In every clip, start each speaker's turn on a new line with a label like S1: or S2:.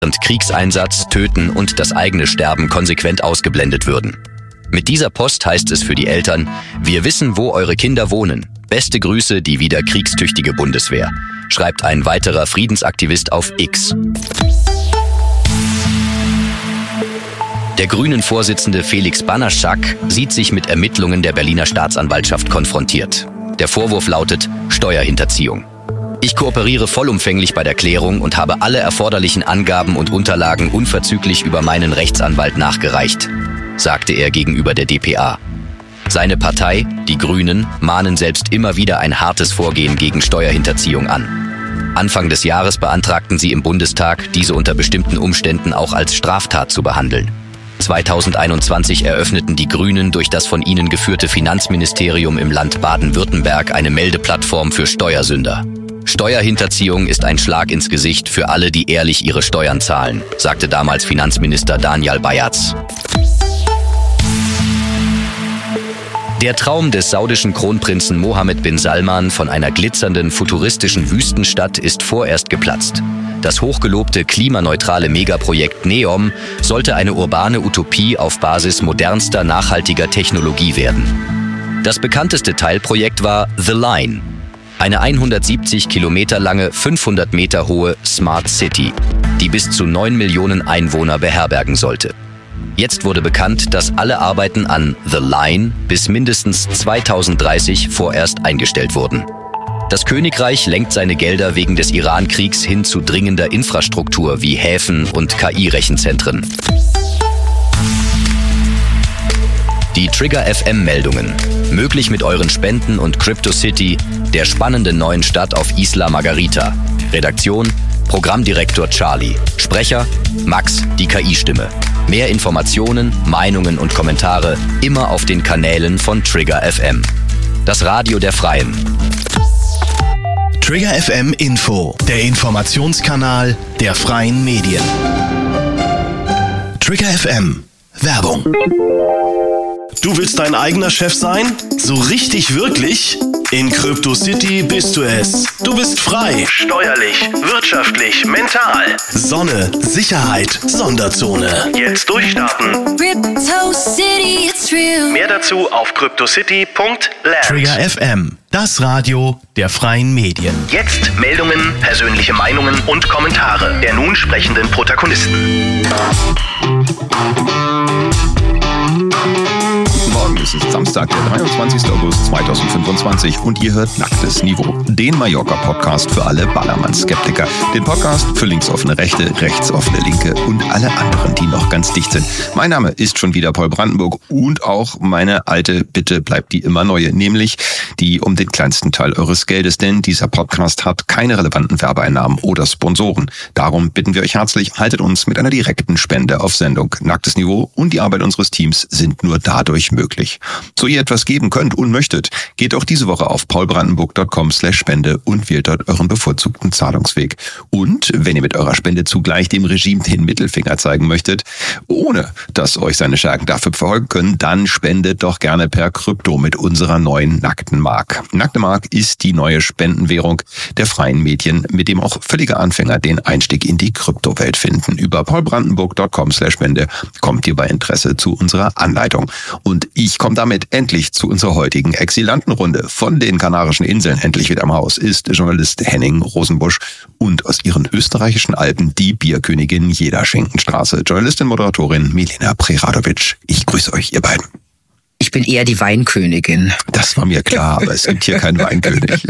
S1: Kriegseinsatz, Töten und das eigene Sterben konsequent ausgeblendet würden. Mit dieser Post heißt es für die Eltern: Wir wissen, wo eure Kinder wohnen. Beste Grüße, die wieder kriegstüchtige Bundeswehr, schreibt ein weiterer Friedensaktivist auf X. Der Grünen-Vorsitzende Felix Banaschak sieht sich mit Ermittlungen der Berliner Staatsanwaltschaft konfrontiert. Der Vorwurf lautet Steuerhinterziehung. Ich kooperiere vollumfänglich bei der Klärung und habe alle erforderlichen Angaben und Unterlagen unverzüglich über meinen Rechtsanwalt nachgereicht, sagte er gegenüber der dpa. Seine Partei, die Grünen, mahnen selbst immer wieder ein hartes Vorgehen gegen Steuerhinterziehung an. Anfang des Jahres beantragten sie im Bundestag, diese unter bestimmten Umständen auch als Straftat zu behandeln. 2021 eröffneten die Grünen durch das von ihnen geführte Finanzministerium im Land Baden-Württemberg eine Meldeplattform für Steuersünder. Steuerhinterziehung ist ein Schlag ins Gesicht für alle, die ehrlich ihre Steuern zahlen, sagte damals Finanzminister Daniel Bayaz. Der Traum des saudischen Kronprinzen Mohammed bin Salman von einer glitzernden, futuristischen Wüstenstadt ist vorerst geplatzt. Das hochgelobte klimaneutrale Megaprojekt NEOM sollte eine urbane Utopie auf Basis modernster, nachhaltiger Technologie werden. Das bekannteste Teilprojekt war The Line, eine 170 Kilometer lange, 500 Meter hohe Smart City, die bis zu 9 Millionen Einwohner beherbergen sollte. Jetzt wurde bekannt, dass alle Arbeiten an The Line bis mindestens 2030 vorerst eingestellt wurden. Das Königreich lenkt seine Gelder wegen des Iran-Kriegs hin zu dringender Infrastruktur wie Häfen und KI-Rechenzentren. Die Trigger FM-Meldungen. Möglich mit euren Spenden und CryptoCity, der spannenden neuen Stadt auf Isla Margarita. Redaktion: Programmdirektor Charlie. Sprecher: Max, die KI-Stimme. Mehr Informationen, Meinungen und Kommentare immer auf den Kanälen von Trigger FM. Das Radio der Freien.
S2: Trigger FM Info, der Informationskanal der freien Medien. Trigger FM Werbung. Du willst dein eigener Chef sein? So richtig wirklich? In CryptoCity bist du es. Du bist frei, steuerlich, wirtschaftlich, mental. Sonne, Sicherheit, Sonderzone. Jetzt durchstarten.
S3: CryptoCity, it's real.
S2: Mehr dazu auf cryptocity.land. Trigger FM, das Radio der freien Medien.
S4: Jetzt Meldungen, persönliche Meinungen und Kommentare der nun sprechenden Protagonisten.
S5: Guten Morgen, es ist Samstag, der 23. August 2025 und ihr hört Nacktes Niveau, den Mallorca-Podcast für alle Ballermann-Skeptiker. Den Podcast für linksoffene Rechte, rechtsoffene Linke und alle anderen, die noch ganz dicht sind. Mein Name ist schon wieder Paul Brandenburg und auch meine alte Bitte bleibt die immer neue, nämlich die um den kleinsten Teil eures Geldes, denn dieser Podcast hat keine relevanten Werbeeinnahmen oder Sponsoren. Darum bitten wir euch herzlich, haltet uns mit einer direkten Spende auf Sendung. Nacktes Niveau und die Arbeit unseres Teams sind nur dadurch möglich. So ihr etwas geben könnt und möchtet, geht auch diese Woche auf paulbrandenburg.com/Spende und wählt dort euren bevorzugten Zahlungsweg. Und wenn ihr mit eurer Spende zugleich dem Regime den Mittelfinger zeigen möchtet, ohne dass euch seine Schergen dafür verfolgen können, dann spendet doch gerne per Krypto mit unserer neuen nackten Mark. Nackte Mark ist die neue Spendenwährung der freien Medien, mit dem auch völlige Anfänger den Einstieg in die Kryptowelt finden. Über paulbrandenburg.com/Spende kommt ihr bei Interesse zu unserer Anleitung. Und ich komme damit endlich zu unserer heutigen Exilantenrunde. Von den Kanarischen Inseln endlich wieder am Haus ist Journalist Henning Rosenbusch und aus ihren österreichischen Alpen die Bierkönigin jeder Schinkenstraße, Journalistin, Moderatorin Milena Preradovic. Ich grüße euch, ihr beiden.
S6: Ich bin eher die Weinkönigin.
S5: Das war mir klar, aber es gibt hier keinen Weinkönig.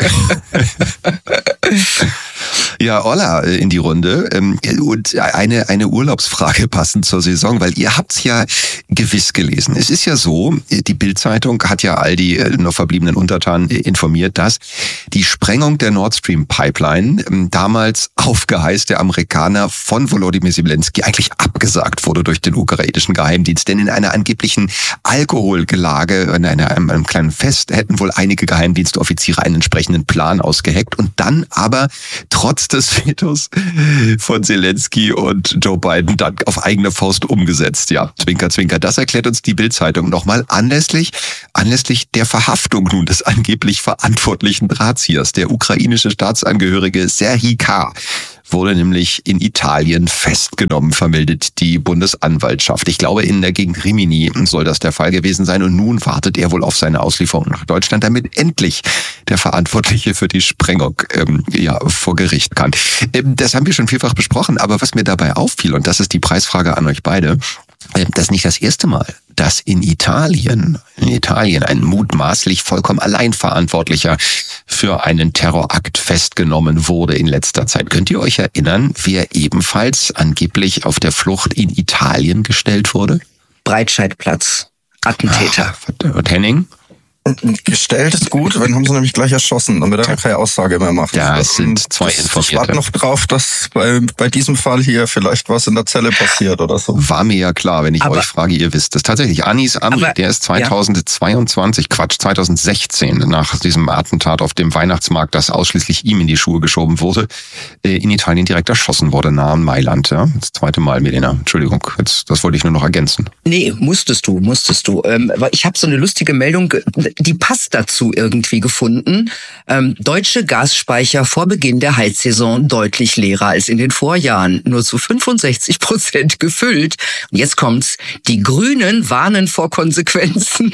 S5: Ja, Olla in die Runde. Und eine Urlaubsfrage passend zur Saison, weil ihr habt's ja gewiss gelesen. Es ist ja so, die Bild-Zeitung hat ja all die noch verbliebenen Untertanen informiert, dass die Sprengung der Nord Stream Pipeline damals auf Geheiß der Amerikaner von Volodymyr Zelensky eigentlich abgesagt wurde durch den ukrainischen Geheimdienst. Denn in einer angeblichen Alkoholgelage, in einem kleinen Fest, hätten wohl einige Geheimdienstoffiziere einen entsprechenden Plan ausgeheckt und dann aber trotz des Vetos von Zelensky und Joe Biden dann auf eigene Faust umgesetzt. Ja, Zwinker, Zwinker. Das erklärt uns die Bild-Zeitung nochmal anlässlich der Verhaftung nun des angeblich verantwortlichen Drahtziehers, der ukrainische Staatsangehörige Serhij K. wurde nämlich in Italien festgenommen, vermeldet die Bundesanwaltschaft. Ich glaube, in der Gegend Rimini soll das der Fall gewesen sein. Und nun wartet er wohl auf seine Auslieferung nach Deutschland, damit endlich der Verantwortliche für die Sprengung vor Gericht kann. Das haben wir schon vielfach besprochen, aber was mir dabei auffiel, und das ist die Preisfrage an euch beide, das ist nicht das erste Mal, dass in Italien ein mutmaßlich vollkommen Alleinverantwortlicher für einen Terrorakt festgenommen wurde in letzter Zeit. Könnt ihr euch erinnern, wer ebenfalls angeblich auf der Flucht in Italien gestellt wurde?
S6: Breitscheidplatz. Attentäter.
S5: Und Henning?
S7: Gestellt ist gut, dann haben sie nämlich gleich erschossen, damit er keine Aussage mehr macht.
S5: Ja, es sind zwei Informierte.
S7: Ich warte noch drauf, dass bei diesem Fall hier vielleicht was in der Zelle passiert oder so.
S5: War mir ja klar, wenn ich euch frage, ihr wisst es. Tatsächlich, Anis Amri, der ist 2016, nach diesem Attentat auf dem Weihnachtsmarkt, das ausschließlich ihm in die Schuhe geschoben wurde, in Italien direkt erschossen wurde, nahe Mailand. Ja? Das zweite Mal, Milena. Entschuldigung, das wollte ich nur noch ergänzen.
S6: Nee, musstest du. Ich habe so eine lustige Meldung, die passt dazu irgendwie gefunden. Deutsche Gasspeicher vor Beginn der Heizsaison deutlich leerer als in den Vorjahren. Nur zu 65% gefüllt. Und jetzt kommt's. Die Grünen warnen vor Konsequenzen.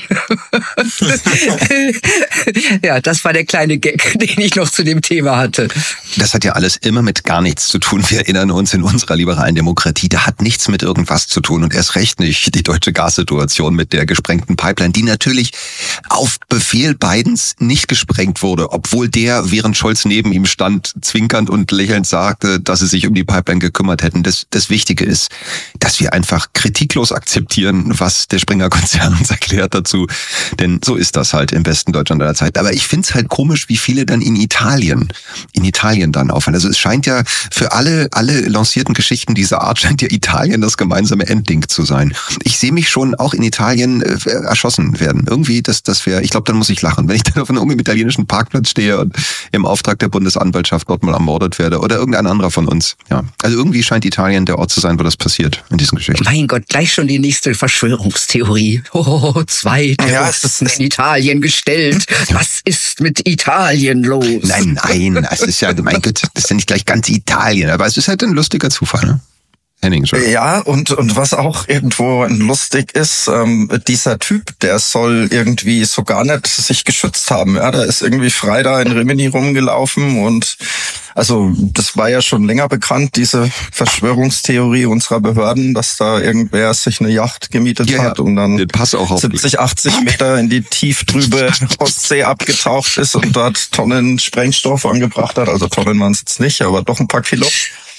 S6: Ja, das war der kleine Gag, den ich noch zu dem Thema hatte.
S5: Das hat ja alles immer mit gar nichts zu tun. Wir erinnern uns in unserer liberalen Demokratie, da hat nichts mit irgendwas zu tun und erst recht nicht die deutsche Gassituation mit der gesprengten Pipeline, die natürlich auf Befehl Bidens nicht gesprengt wurde, obwohl der, während Scholz neben ihm stand, zwinkernd und lächelnd sagte, dass sie sich um die Pipeline gekümmert hätten. Das Wichtige ist, dass wir einfach kritiklos akzeptieren, was der Springer-Konzern uns erklärt dazu. Denn so ist das halt im besten Deutschland aller Zeit. Aber ich find's halt komisch, wie viele dann in Italien dann auffallen. Also es scheint ja für alle lancierten Geschichten dieser Art scheint ja Italien das gemeinsame Endding zu sein. Ich sehe mich schon auch in Italien erschossen werden. Irgendwie, ich glaube, dann muss ich lachen. Wenn ich dann auf einem italienischen Parkplatz stehe und im Auftrag der Bundesanwaltschaft dort mal ermordet werde oder irgendein anderer von uns. Ja. Also irgendwie scheint Italien der Ort zu sein, wo das passiert in diesen Geschichten.
S6: Mein Gott, gleich schon die nächste Verschwörungstheorie. 2 Terroristen in Italien gestellt. Was ist mit Italien los?
S5: Nein, es ist ja, mein Gott, das ist ja nicht gleich ganz Italien, aber es ist halt ein lustiger Zufall, ne? Henning, schon.
S7: Ja, und was auch irgendwo lustig ist, dieser Typ, der soll irgendwie so gar nicht sich geschützt haben. Ja, der ist irgendwie frei da in Rimini rumgelaufen und also das war ja schon länger bekannt, diese Verschwörungstheorie unserer Behörden, dass da irgendwer sich eine Yacht gemietet hat und dann 70, 80 Meter in die tieftrübe Ostsee abgetaucht ist und dort Tonnen Sprengstoff angebracht hat. Also Tonnen waren es jetzt nicht, aber doch ein paar Kilo.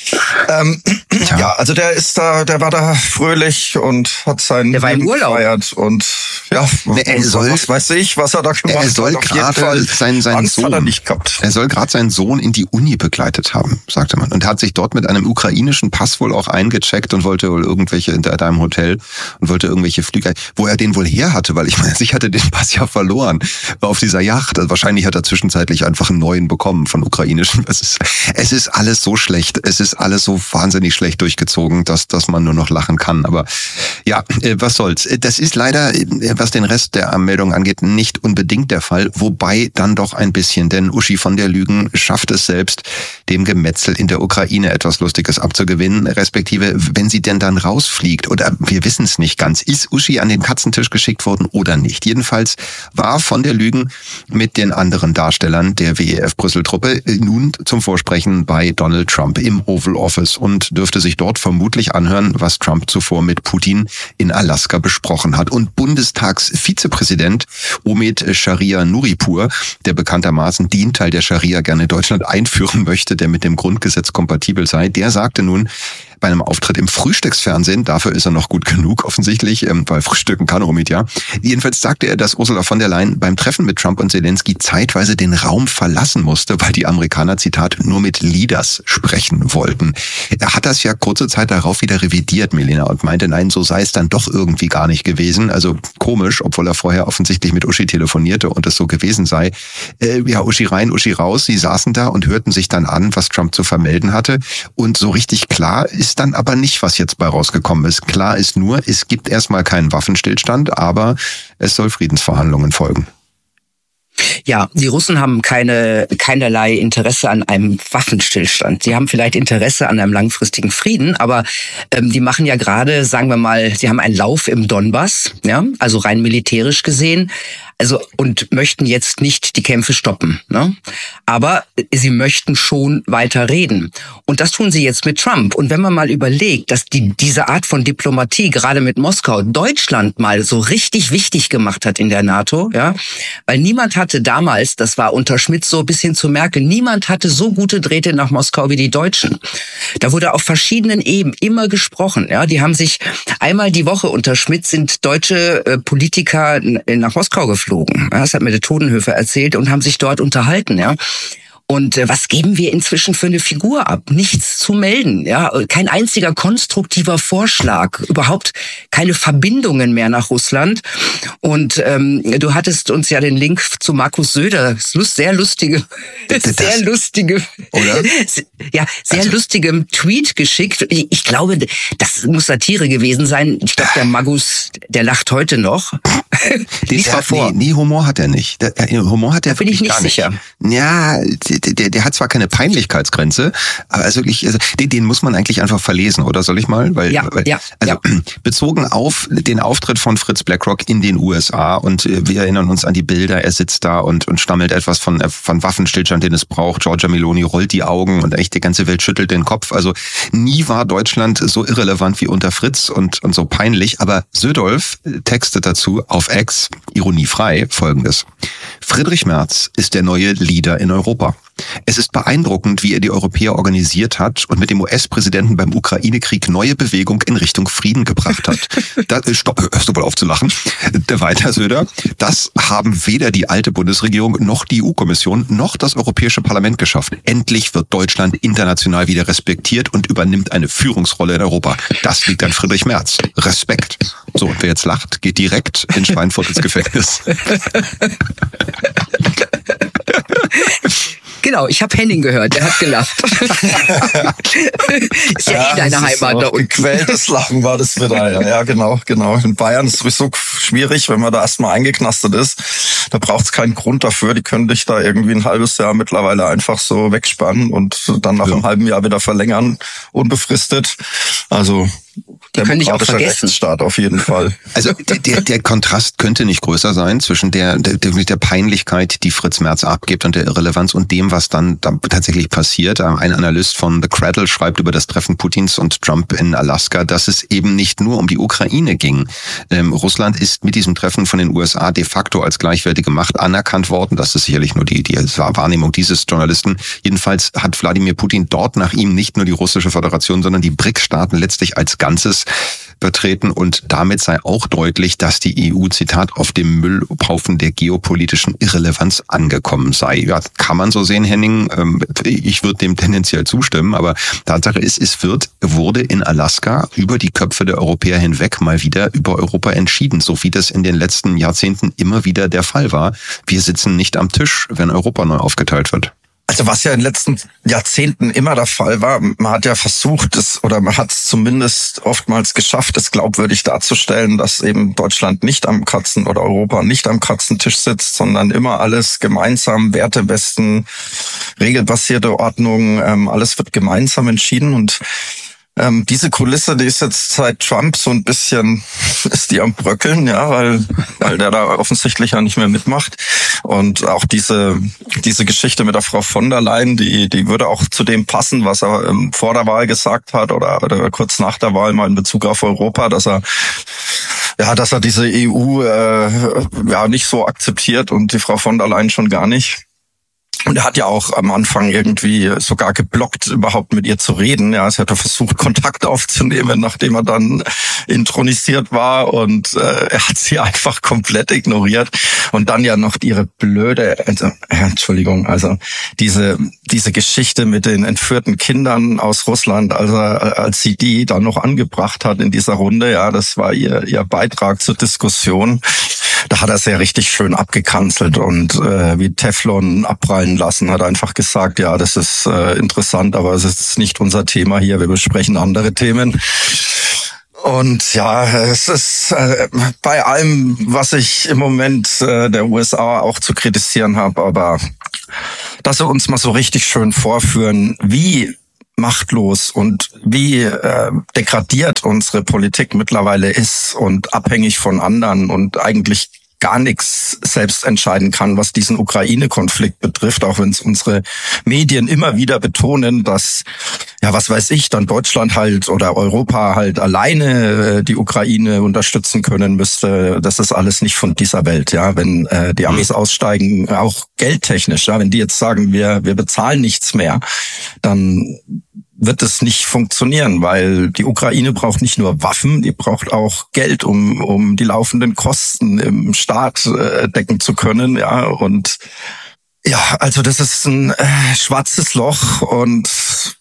S7: Ja, also der war da fröhlich und hat seinen
S6: Leben
S7: gefeiert und ja, was weiß ich, was er da gemacht hat.
S5: Er soll gerade seinen Sohn,
S7: hat er nicht gehabt.
S5: Er soll gerade seinen Sohn in die Uni begleitet haben, sagte man, und hat sich dort mit einem ukrainischen Pass wohl auch eingecheckt und wollte wohl irgendwelche in einem Hotel und wollte irgendwelche Flüge, wo er den wohl her hatte, weil ich meine, ich hatte den Pass ja verloren auf dieser Yacht. Also wahrscheinlich hat er zwischenzeitlich einfach einen neuen bekommen von ukrainischen. Es ist alles so schlecht. Es ist alles so wahnsinnig schlecht durchgezogen, dass man nur noch lachen kann. Aber ja, was soll's. Das ist leider, was den Rest der Anmeldung angeht, nicht unbedingt der Fall. Wobei dann doch ein bisschen, denn Uschi von der Lügen schafft es selbst, dem Gemetzel in der Ukraine etwas Lustiges abzugewinnen, respektive, wenn sie denn dann rausfliegt, oder wir wissen es nicht ganz, ist Uschi an den Katzentisch geschickt worden oder nicht. Jedenfalls war von der Lügen mit den anderen Darstellern der WEF-Brüssel-Truppe nun zum Vorsprechen bei Donald Trump im Oval Office und dürfte sich dort vermutlich anhören, was Trump zuvor mit Putin in Alaska besprochen hat. Und Bundestagsvizepräsident Omid Sharia Nuripur, der bekanntermaßen den Teil der Scharia gerne in Deutschland einführen möchte, der mit dem Grundgesetz kompatibel sei, der sagte nun bei einem Auftritt im Frühstücksfernsehen, dafür ist er noch gut genug offensichtlich, weil frühstücken kann Omid ja. Jedenfalls sagte er, dass Ursula von der Leyen beim Treffen mit Trump und Zelensky zeitweise den Raum verlassen musste, weil die Amerikaner, Zitat, nur mit Leaders sprechen wollten. Er hat das ja kurze Zeit darauf wieder revidiert, Milena, und meinte, nein, so sei es dann doch irgendwie gar nicht gewesen. Also komisch, obwohl er vorher offensichtlich mit Uschi telefonierte und es so gewesen sei. Ja, Uschi rein, Uschi raus. Sie saßen da und hörten sich dann an, was Trump zu vermelden hatte. Und so richtig klar ist dann aber nicht, was jetzt bei rausgekommen ist. Klar ist nur, es gibt erstmal keinen Waffenstillstand, aber es soll Friedensverhandlungen folgen.
S6: Ja, die Russen haben keinerlei Interesse an einem Waffenstillstand. Sie haben vielleicht Interesse an einem langfristigen Frieden, aber die machen ja gerade, sagen wir mal, sie haben einen Lauf im Donbass, ja, also rein militärisch gesehen, also und möchten jetzt nicht die Kämpfe stoppen, ne? Aber sie möchten schon weiter reden. Und das tun sie jetzt mit Trump. Und wenn man mal überlegt, dass diese Art von Diplomatie gerade mit Moskau Deutschland mal so richtig wichtig gemacht hat in der NATO, ja, weil niemand hatte damals, das war unter Schmidt so bis hin zu Merkel, niemand hatte so gute Drähte nach Moskau wie die Deutschen. Da wurde auf verschiedenen Ebenen immer gesprochen, ja, die haben sich einmal die Woche unter Schmidt sind deutsche Politiker nach Moskau geflogen. Ja, das hat mir der Todenhöfer erzählt und haben sich dort unterhalten, ja. Und was geben wir inzwischen für eine Figur ab? Nichts zu melden, ja, kein einziger konstruktiver Vorschlag, überhaupt keine Verbindungen mehr nach Russland. Und du hattest uns ja den Link zu Markus Söder, sehr lustige,
S5: oder?
S6: Ja, sehr lustigem Tweet geschickt. Ich glaube, das muss Satire gewesen sein. Ich glaube, der Magus, der lacht heute noch.
S5: Nee, Humor hat er nicht. Humor hat er
S6: bin ich nicht
S5: gar
S6: sicher.
S5: Nicht. Ja, der hat zwar keine Peinlichkeitsgrenze, aber also wirklich, also den muss man eigentlich einfach verlesen, oder soll ich mal? Bezogen auf den Auftritt von Fritz Blackrock in den USA und wir erinnern uns an die Bilder, er sitzt da und stammelt etwas von Waffenstillstand, den es braucht. Giorgia Meloni rollt die Augen und echt die ganze Welt schüttelt den Kopf. Also nie war Deutschland so irrelevant wie unter Fritz und so peinlich, aber Södolf textet dazu auf X, ironiefrei, Folgendes. Friedrich Merz ist der neue Leader in Europa. Es ist beeindruckend, wie er die Europäer organisiert hat und mit dem US-Präsidenten beim Ukraine-Krieg neue Bewegung in Richtung Frieden gebracht hat. Stopp, hörst du wohl auf zu lachen? Der weiter Söder. Das haben weder die alte Bundesregierung noch die EU-Kommission noch das Europäische Parlament geschafft. Endlich wird Deutschland international wieder respektiert und übernimmt eine Führungsrolle in Europa. Das liegt an Friedrich Merz. Respekt. So, und wer jetzt lacht, geht direkt in Schweinfurt ins Gefängnis.
S6: Genau, ich habe Henning gehört, der hat gelacht. Ist ja deine Heimat da unten.
S7: Gequältes Lachen war das wieder. Ja, genau. In Bayern ist es sowieso schwierig, wenn man da erstmal eingeknastet ist. Da braucht es keinen Grund dafür. Die können dich da irgendwie ein halbes Jahr mittlerweile einfach so wegspannen und dann nach einem halben Jahr wieder verlängern, unbefristet. Also
S6: die können dich auch vergessen.
S7: Rechtsstaat auf jeden Fall.
S5: Also der Kontrast könnte nicht größer sein zwischen der Peinlichkeit, die Fritz Merz abgibt und der Irrelevanz und dem, was dann tatsächlich passiert. Ein Analyst von The Cradle schreibt über das Treffen Putins und Trump in Alaska, dass es eben nicht nur um die Ukraine ging. Russland ist mit diesem Treffen von den USA de facto als gleichwertige Macht anerkannt worden. Das ist sicherlich nur die Wahrnehmung dieses Journalisten. Jedenfalls hat Wladimir Putin dort nach ihm nicht nur die Russische Föderation, sondern die BRICS-Staaten letztlich als Ganzes vertreten und damit sei auch deutlich, dass die EU, Zitat, auf dem Müllhaufen der geopolitischen Irrelevanz angekommen sei. Ja, kann man so sehen, Henning. Ich würde dem tendenziell zustimmen, aber Tatsache ist, wurde in Alaska über die Köpfe der Europäer hinweg mal wieder über Europa entschieden, so wie das in den letzten Jahrzehnten immer wieder der Fall war. Wir sitzen nicht am Tisch, wenn Europa neu aufgeteilt wird.
S7: Also was ja in den letzten Jahrzehnten immer der Fall war, man hat ja versucht, man hat es zumindest oftmals geschafft, es glaubwürdig darzustellen, dass eben Deutschland nicht am oder Europa nicht am Katzentisch sitzt, sondern immer alles gemeinsam, Wertewesten, regelbasierte Ordnung, alles wird gemeinsam entschieden und diese Kulisse, die ist jetzt seit Trump so ein bisschen, ist die am Bröckeln, ja, weil der da offensichtlich ja nicht mehr mitmacht. Und auch diese Geschichte mit der Frau von der Leyen, die würde auch zu dem passen, was er vor der Wahl gesagt hat oder kurz nach der Wahl mal in Bezug auf Europa, dass er diese EU nicht so akzeptiert und die Frau von der Leyen schon gar nicht. Und er hat ja auch am Anfang irgendwie sogar geblockt, überhaupt mit ihr zu reden. Ja, sie hat versucht, Kontakt aufzunehmen, nachdem er dann intronisiert war. Und er hat sie einfach komplett ignoriert. Und dann ja noch ihre blöde, diese Geschichte mit den entführten Kindern aus Russland, als sie die dann noch angebracht hat in dieser Runde. Ja, das war ihr Beitrag zur Diskussion. Da hat er sehr richtig schön abgekanzelt und wie Teflon abprallen lassen, hat einfach gesagt, ja, das ist interessant, aber es ist nicht unser Thema hier, wir besprechen andere Themen. Und ja, es ist bei allem, was ich im Moment der USA auch zu kritisieren habe, aber dass sie uns mal so richtig schön vorführen, wie machtlos und wie degradiert unsere Politik mittlerweile ist und abhängig von anderen und eigentlich gar nichts selbst entscheiden kann, was diesen Ukraine-Konflikt betrifft, auch wenn es unsere Medien immer wieder betonen, dass, ja, was weiß ich, dann Deutschland halt oder Europa halt alleine die Ukraine unterstützen können müsste. Das ist alles nicht von dieser Welt, ja. Wenn die Amis aussteigen, auch geldtechnisch, ja, wenn die jetzt sagen, wir bezahlen nichts mehr, dann wird es nicht funktionieren, weil die Ukraine braucht nicht nur Waffen, die braucht auch Geld, um die laufenden Kosten im Staat decken zu können, ja. Und ja, also das ist ein schwarzes Loch und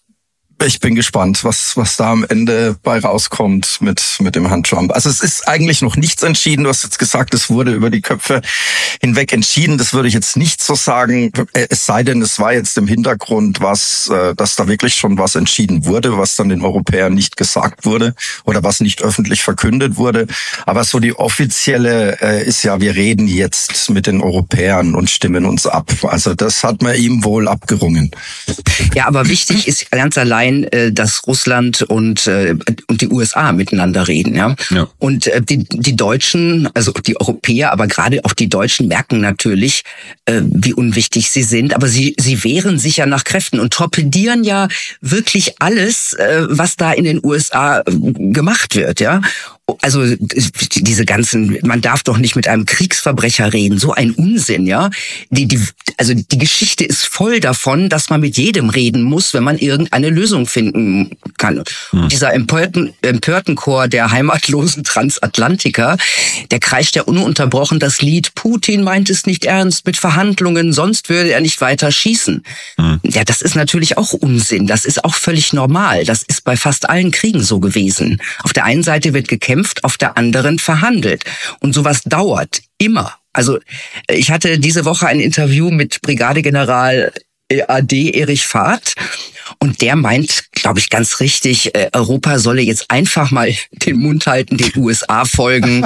S7: ich bin gespannt, was da am Ende bei rauskommt mit dem Herrn Trump. Also es ist eigentlich noch nichts entschieden. Du hast jetzt gesagt, es wurde über die Köpfe hinweg entschieden. Das würde ich jetzt nicht so sagen. Es sei denn, es war jetzt im Hintergrund dass da wirklich schon was entschieden wurde, was dann den Europäern nicht gesagt wurde oder was nicht öffentlich verkündet wurde. Aber so die offizielle ist ja, wir reden jetzt mit den Europäern und stimmen uns ab. Also das hat man ihm wohl abgerungen.
S6: Ja, aber wichtig ist ganz allein, dass Russland und die USA miteinander reden, ja. Und die Deutschen, also die Europäer, aber gerade auch die Deutschen merken natürlich, wie unwichtig sie sind. Aber sie wehren sich ja nach Kräften und torpedieren ja wirklich alles, was da in den USA gemacht wird, ja. Also diese ganzen, man darf doch nicht mit einem Kriegsverbrecher reden, so ein Unsinn, ja. Also die Geschichte ist voll davon, dass man mit jedem reden muss, wenn man irgendeine Lösung finden kann. Dieser empörten Chor der heimatlosen Transatlantiker, der kreischt ja ununterbrochen das Lied Putin meint es nicht ernst mit Verhandlungen, sonst würde er nicht weiter schießen. Ja, das ist natürlich auch Unsinn, das ist auch völlig normal. Das ist bei fast allen Kriegen so gewesen. Auf der einen Seite wird gekämpft, auf der anderen verhandelt. Und sowas dauert immer. Also ich hatte diese Woche ein Interview mit Brigadegeneral AD Erich Fahrt und der meint, glaube ich, ganz richtig, Europa solle jetzt einfach mal den Mund halten, den USA folgen.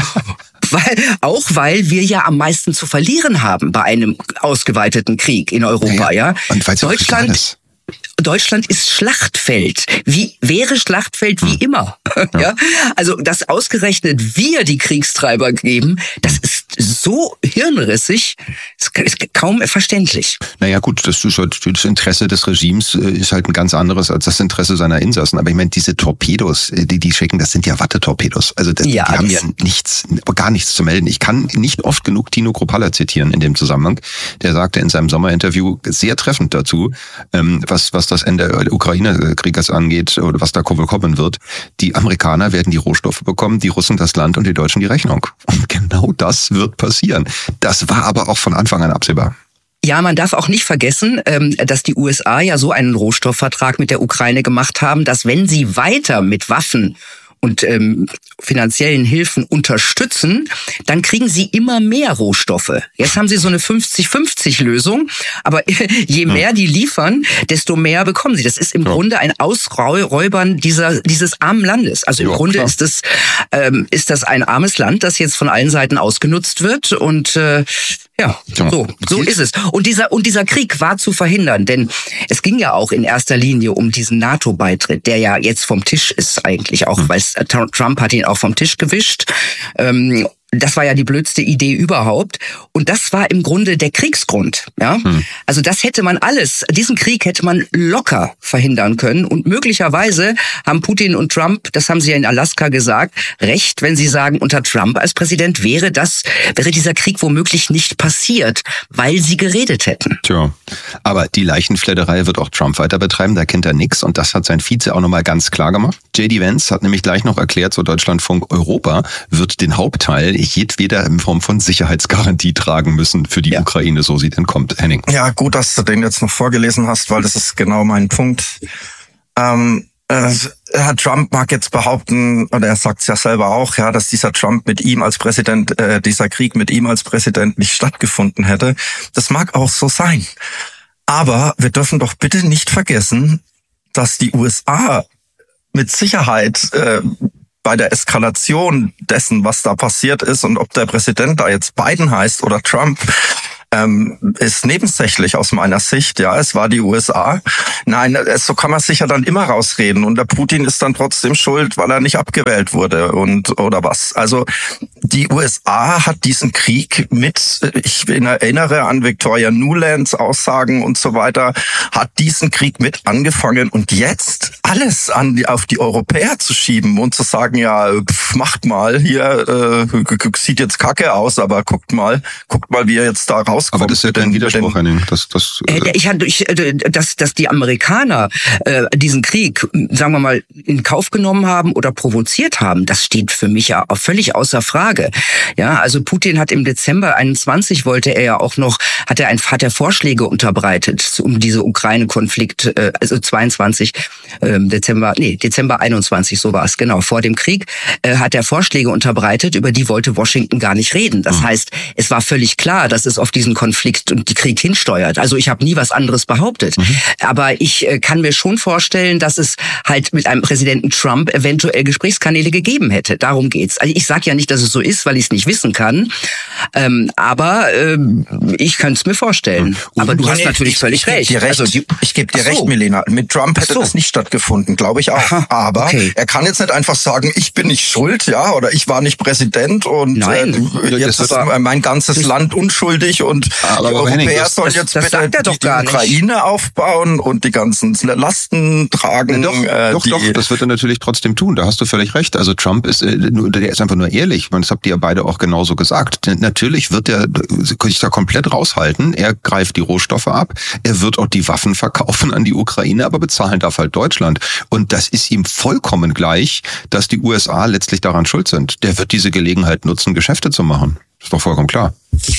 S6: Weil wir ja am meisten zu verlieren haben bei einem ausgeweiteten Krieg in Europa, ja.
S5: Und
S6: Deutschland ist Schlachtfeld. Wäre Schlachtfeld wie immer. Ja. Also, dass ausgerechnet wir die Kriegstreiber geben, das ist so hirnrissig, ist kaum verständlich.
S5: Naja gut, das Interesse des Regimes ist halt ein ganz anderes als das Interesse seiner Insassen. Aber ich meine, diese Torpedos, die schicken, das sind ja Wattetorpedos. Also die haben ja gar nichts zu melden. Ich kann nicht oft genug Tino Kruppalla zitieren in dem Zusammenhang. Der sagte in seinem Sommerinterview sehr treffend dazu, was das Ende der Ukraine-Krieges angeht oder was da kommen wird. Die Amerikaner werden die Rohstoffe bekommen, die Russen das Land und die Deutschen die Rechnung. Und genau das wird passieren. Das war aber auch von Anfang an absehbar.
S6: Ja, man darf auch nicht vergessen, dass die USA ja so einen Rohstoffvertrag mit der Ukraine gemacht haben, dass wenn sie weiter mit Waffen und finanziellen Hilfen unterstützen, dann kriegen sie immer mehr Rohstoffe. Jetzt haben sie so eine 50-50-Lösung, aber je mehr die liefern, desto mehr bekommen sie. Das ist im Grunde ein Ausräubern dieses armen Landes. Also im Grunde ist das ein armes Land, das jetzt von allen Seiten ausgenutzt wird und so ist es. Und dieser Krieg war zu verhindern, denn es ging ja auch in erster Linie um diesen NATO-Beitritt, der ja jetzt vom Tisch ist eigentlich auch, weil Trump hat ihn auch vom Tisch gewischt. Das war ja die blödste Idee überhaupt. Und das war im Grunde der Kriegsgrund. Ja? Also diesen Krieg hätte man locker verhindern können. Und möglicherweise haben Putin und Trump, das haben sie ja in Alaska gesagt, recht, wenn sie sagen, unter Trump als Präsident wäre dieser Krieg womöglich nicht passiert, weil sie geredet hätten.
S5: Tja, aber die Leichenfledderei wird auch Trump weiter betreiben, da kennt er nix. Und das hat sein Vize auch nochmal ganz klar gemacht. J.D. Vance hat nämlich gleich noch erklärt, so Deutschlandfunk, Europa wird den Hauptteil jedweder in Form von Sicherheitsgarantie tragen müssen für die Ukraine, so sie denn kommt. Henning.
S7: Ja, gut, dass du den jetzt noch vorgelesen hast, weil das ist genau mein Punkt. Herr Trump mag jetzt behaupten, oder er sagt es ja selber auch, ja, dass dieser Trump mit ihm als Präsident, dieser Krieg mit ihm als Präsident nicht stattgefunden hätte. Das mag auch so sein. Aber wir dürfen doch bitte nicht vergessen, dass die USA mit Sicherheit bei der Eskalation dessen, was da passiert ist und ob der Präsident da jetzt Biden heißt oder Trump, ist nebensächlich aus meiner Sicht. Ja, es war die USA. Nein, so kann man sich ja dann immer rausreden. Und der Putin ist dann trotzdem schuld, weil er nicht abgewählt wurde oder was. Also die USA hat diesen Krieg ich erinnere an Victoria Nulands Aussagen und so weiter, hat diesen Krieg mit angefangen und jetzt alles auf die Europäer zu schieben und zu sagen, ja, macht mal hier, sieht jetzt kacke aus, aber guckt mal, wie ihr jetzt da rauskommt.
S5: Aber das ist ja dein Widerspruch, Henning. Dass
S6: die Amerikaner diesen Krieg, sagen wir mal, in Kauf genommen haben oder provoziert haben, das steht für mich ja auch völlig außer Frage. Ja, also Putin hat im Dezember 21 hat er Vorschläge unterbreitet, um diese Ukraine-Konflikt, also 22 Dezember 21, so war es, genau, vor dem Krieg, hat er Vorschläge unterbreitet, über die wollte Washington gar nicht reden. Das heißt, es war völlig klar, dass es auf diesen Konflikt und die Krieg hinsteuert. Also ich habe nie was anderes behauptet. Aber ich kann mir schon vorstellen, dass es halt mit einem Präsidenten Trump eventuell Gesprächskanäle gegeben hätte. Darum geht's. Also ich sage ja nicht, dass es so ist, weil ich es nicht wissen kann. Aber ich kann es mir vorstellen. Aber du hast natürlich völlig recht.
S7: Ich gebe dir recht, Milena. Mit Trump hätte das nicht stattgefunden, glaube ich auch.
S6: Aha,
S7: aber
S6: okay.
S7: Er kann jetzt nicht einfach sagen, ich bin nicht schuld, ja, oder ich war nicht Präsident und jetzt ist mein ganzes Land unschuldig und die Europäer sollen jetzt bitte die Ukraine aufbauen und die ganzen Lasten tragen.
S5: Doch, das wird er natürlich trotzdem tun. Da hast du völlig recht. Also Trump der ist einfach nur ehrlich. Das habt ihr ja beide auch genauso gesagt. Natürlich wird er sich da komplett raushalten. Er greift die Rohstoffe ab. Er wird auch die Waffen verkaufen an die Ukraine, aber bezahlen darf halt Deutschland. Und das ist ihm vollkommen gleich, dass die USA letztlich daran schuld sind. Der wird diese Gelegenheit nutzen, Geschäfte zu machen. Ist doch vollkommen klar.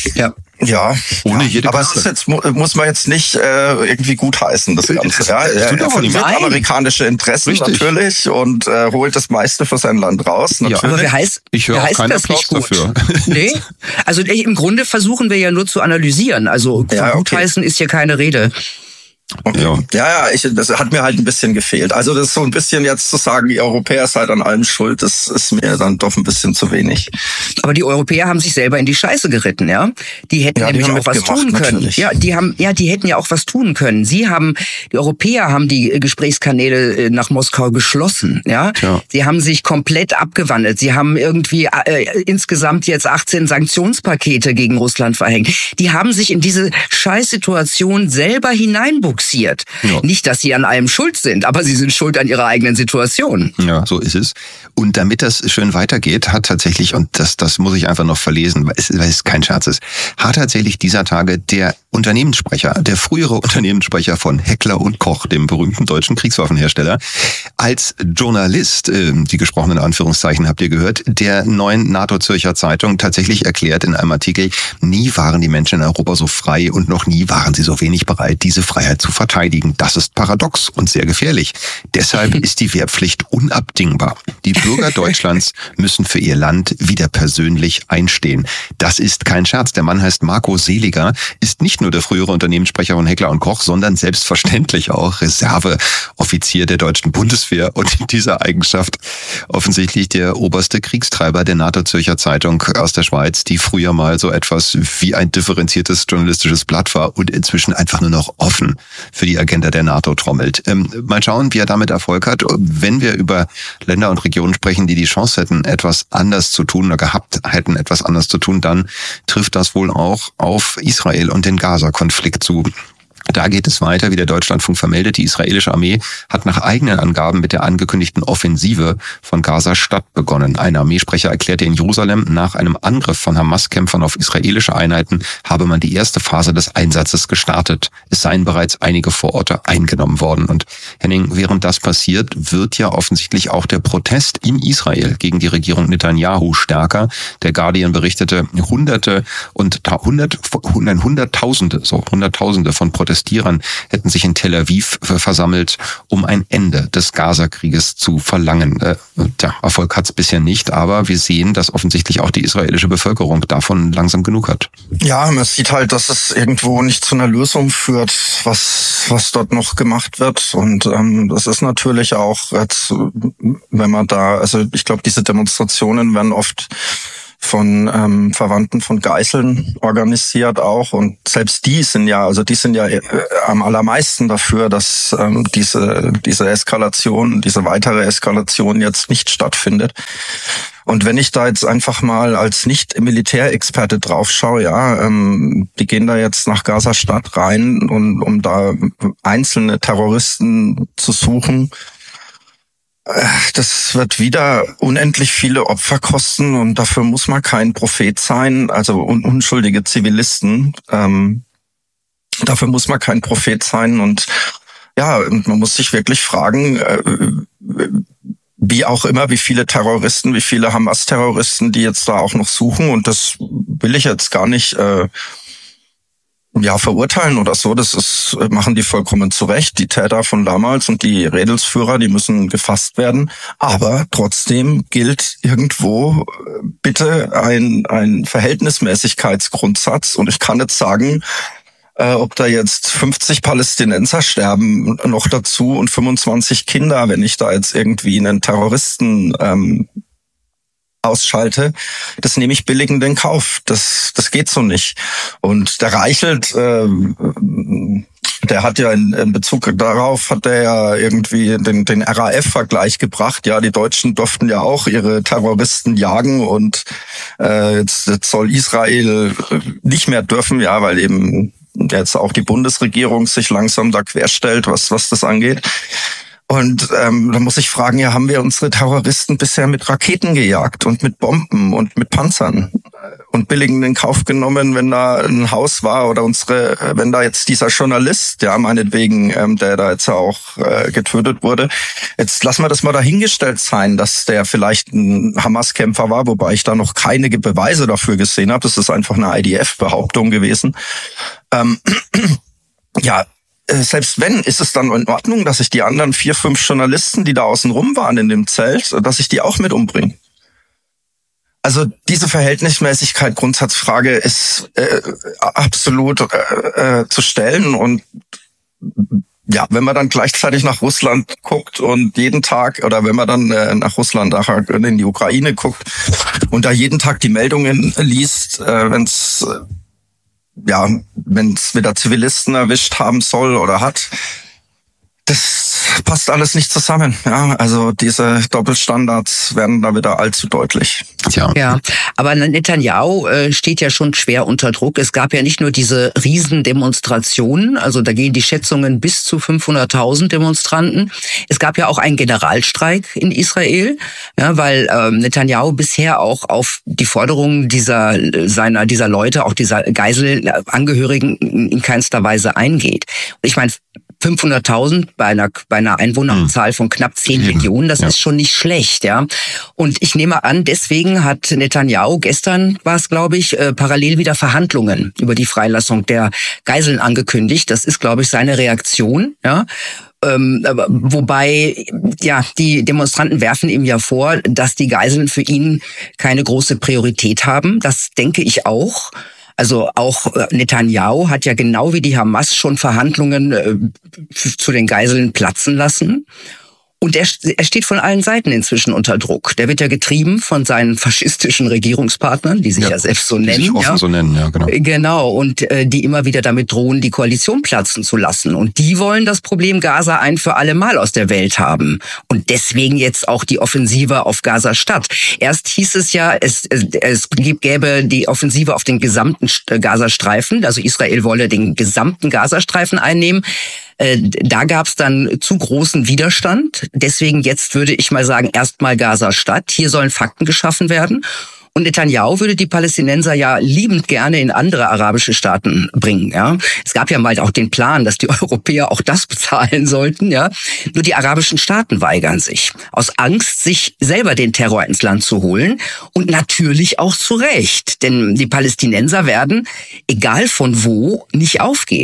S7: Ja,
S5: ohne jede
S7: aber es ist jetzt, muss man jetzt nicht irgendwie gutheißen, das Ganze. Ja, er vertritt amerikanische Interessen natürlich und holt das meiste für sein Land raus. Natürlich.
S6: Ja, aber
S5: ich höre auch keinen Applaus dafür.
S6: Nee, also im Grunde versuchen wir ja nur zu analysieren. Also von gutheißen ist hier keine Rede.
S7: Okay. Ja, das hat mir halt ein bisschen gefehlt. Also das ist so ein bisschen jetzt zu sagen, die Europäer seid an allem schuld, das ist mir dann doch ein bisschen zu wenig.
S6: Aber die Europäer haben sich selber in die Scheiße geritten, ja? Die hätten nämlich auch was tun können. Natürlich. Die hätten ja auch was tun können. Die Europäer haben die Gesprächskanäle nach Moskau geschlossen, ja? Sie haben sich komplett abgewandelt. Sie haben irgendwie insgesamt jetzt 18 Sanktionspakete gegen Russland verhängt. Die haben sich in diese Scheißsituation selber hineinbuxiert. Ja. Nicht, dass sie an allem schuld sind, aber sie sind schuld an ihrer eigenen Situation.
S5: Ja, so ist es. Und damit das schön weitergeht, hat tatsächlich, und das muss ich einfach noch verlesen, weil es kein Scherz ist, hat tatsächlich dieser Tage der frühere Unternehmenssprecher von Heckler & Koch, dem berühmten deutschen Kriegswaffenhersteller, als Journalist, die gesprochenen Anführungszeichen habt ihr gehört, der neuen NATO-Zürcher Zeitung tatsächlich erklärt in einem Artikel, nie waren die Menschen in Europa so frei und noch nie waren sie so wenig bereit, diese Freiheit zu verteidigen. Das ist paradox und sehr gefährlich. Deshalb ist die Wehrpflicht unabdingbar. Die Bürger Deutschlands müssen für ihr Land wieder persönlich einstehen. Das ist kein Scherz. Der Mann heißt Marco Seliger, ist nicht nur der frühere Unternehmenssprecher von Heckler & Koch, sondern selbstverständlich auch Reserveoffizier der deutschen Bundeswehr und in dieser Eigenschaft offensichtlich der oberste Kriegstreiber der NATO-Zürcher Zeitung aus der Schweiz, die früher mal so etwas wie ein differenziertes journalistisches Blatt war und inzwischen einfach nur noch offen für die Agenda der NATO trommelt. Mal schauen, wie er damit Erfolg hat. Wenn wir über Länder und Regionen sprechen, die die Chance hätten, etwas anders zu tun oder gehabt hätten, etwas anders zu tun, dann trifft das wohl auch auf Israel und den Gaza-Konflikt zu. Da geht es weiter, wie der Deutschlandfunk vermeldet. Die israelische Armee hat nach eigenen Angaben mit der angekündigten Offensive von Gaza-Stadt begonnen. Ein Armeesprecher erklärte in Jerusalem, nach einem Angriff von Hamas-Kämpfern auf israelische Einheiten habe man die erste Phase des Einsatzes gestartet. Es seien bereits einige Vororte eingenommen worden. Und Henning, während das passiert, wird ja offensichtlich auch der Protest in Israel gegen die Regierung Netanyahu stärker. Der Guardian berichtete, Hunderttausende von Protestierenden Protestierern hätten sich in Tel Aviv versammelt, um ein Ende des Gaza-Krieges zu verlangen. Erfolg hat es bisher nicht, aber wir sehen, dass offensichtlich auch die israelische Bevölkerung davon langsam genug hat.
S7: Ja, man sieht halt, dass es irgendwo nicht zu einer Lösung führt, was dort noch gemacht wird. Und das ist natürlich auch, jetzt, wenn man da, also ich glaube, diese Demonstrationen werden oft von Verwandten von Geiseln organisiert auch, und selbst die sind ja am allermeisten dafür, dass diese Eskalation, diese weitere Eskalation jetzt nicht stattfindet. Und wenn ich da jetzt einfach mal als Nicht-Militärexperte drauf schaue, die gehen da jetzt nach Gaza-Stadt rein, um da einzelne Terroristen zu suchen. Das wird wieder unendlich viele Opfer kosten, und dafür muss man kein Prophet sein, also unschuldige Zivilisten. Dafür muss man kein Prophet sein, und man muss sich wirklich fragen, wie auch immer, wie viele Terroristen, wie viele Hamas-Terroristen, die jetzt da auch noch suchen, und das will ich jetzt gar nicht verurteilen oder so. Das machen die vollkommen zu Recht. Die Täter von damals und die Rädelsführer, die müssen gefasst werden. Aber trotzdem gilt irgendwo bitte ein Verhältnismäßigkeitsgrundsatz. Und ich kann jetzt sagen, ob da jetzt 50 Palästinenser sterben noch dazu und 25 Kinder, wenn ich da jetzt irgendwie einen Terroristen ausschalte, das nehme ich billigend in Kauf. Das geht so nicht. Und der Reichelt, der hat ja in Bezug darauf, hat er ja irgendwie den RAF-Vergleich gebracht. Ja, die Deutschen durften ja auch ihre Terroristen jagen, und jetzt soll Israel nicht mehr dürfen, weil eben jetzt auch die Bundesregierung sich langsam da querstellt, was das angeht. Und da muss ich fragen, haben wir unsere Terroristen bisher mit Raketen gejagt und mit Bomben und mit Panzern und billigend in Kauf genommen, wenn da ein Haus war, oder wenn da jetzt dieser Journalist, meinetwegen, der da jetzt auch getötet wurde, jetzt lassen wir das mal dahingestellt sein, dass der vielleicht ein Hamas-Kämpfer war, wobei ich da noch keine Beweise dafür gesehen habe. Das ist einfach eine IDF-Behauptung gewesen. Selbst wenn, ist es dann in Ordnung, dass ich die anderen 4, 5 Journalisten, die da außen rum waren in dem Zelt, dass ich die auch mit umbringe? Also diese Verhältnismäßigkeit, Grundsatzfrage ist absolut zu stellen. Und wenn man dann gleichzeitig nach Russland guckt und jeden Tag, oder wenn man dann nach Russland, nachher in die Ukraine guckt und da jeden Tag die Meldungen liest, wenn es wieder Zivilisten erwischt haben soll oder hat, das passt alles nicht zusammen. Ja, also diese Doppelstandards werden da wieder allzu deutlich.
S6: Ja, aber Netanyahu steht ja schon schwer unter Druck. Es gab ja nicht nur diese Riesendemonstrationen, also da gehen die Schätzungen bis zu 500.000 Demonstranten. Es gab ja auch einen Generalstreik in Israel, weil Netanyahu bisher auch auf die Forderungen dieser Leute, auch dieser Geiselangehörigen in keinster Weise eingeht. Und ich meine, 500.000 bei einer Einwohnerzahl von knapp 10 Millionen, das ist schon nicht schlecht, Und ich nehme an, deswegen hat Netanyahu, gestern war es, glaube ich, parallel wieder Verhandlungen über die Freilassung der Geiseln angekündigt. Das ist, glaube ich, seine Reaktion, wobei, die Demonstranten werfen ihm ja vor, dass die Geiseln für ihn keine große Priorität haben. Das denke ich auch. Also auch Netanyahu hat ja genau wie die Hamas schon Verhandlungen zu den Geiseln platzen lassen. Und er steht von allen Seiten inzwischen unter Druck. Der wird ja getrieben von seinen faschistischen Regierungspartnern, die sich ja selbst so nennen. Die sich
S5: offen so nennen, genau.
S6: Genau, und die immer wieder damit drohen, die Koalition platzen zu lassen. Und die wollen das Problem Gaza ein für alle Mal aus der Welt haben. Und deswegen jetzt auch die Offensive auf Gaza-Stadt. Erst hieß es ja, es gäbe die Offensive auf den gesamten Gazastreifen. Also Israel wolle den gesamten Gazastreifen einnehmen. Da gab es dann zu großen Widerstand. Deswegen jetzt würde ich mal sagen, erstmal Gaza-Stadt. Hier sollen Fakten geschaffen werden. Und Netanyahu würde die Palästinenser ja liebend gerne in andere arabische Staaten bringen. Es gab ja mal auch den Plan, dass die Europäer auch das bezahlen sollten. Nur die arabischen Staaten weigern sich. Aus Angst, sich selber den Terror ins Land zu holen. Und natürlich auch zu Recht. Denn die Palästinenser werden, egal von wo, nicht aufgeben.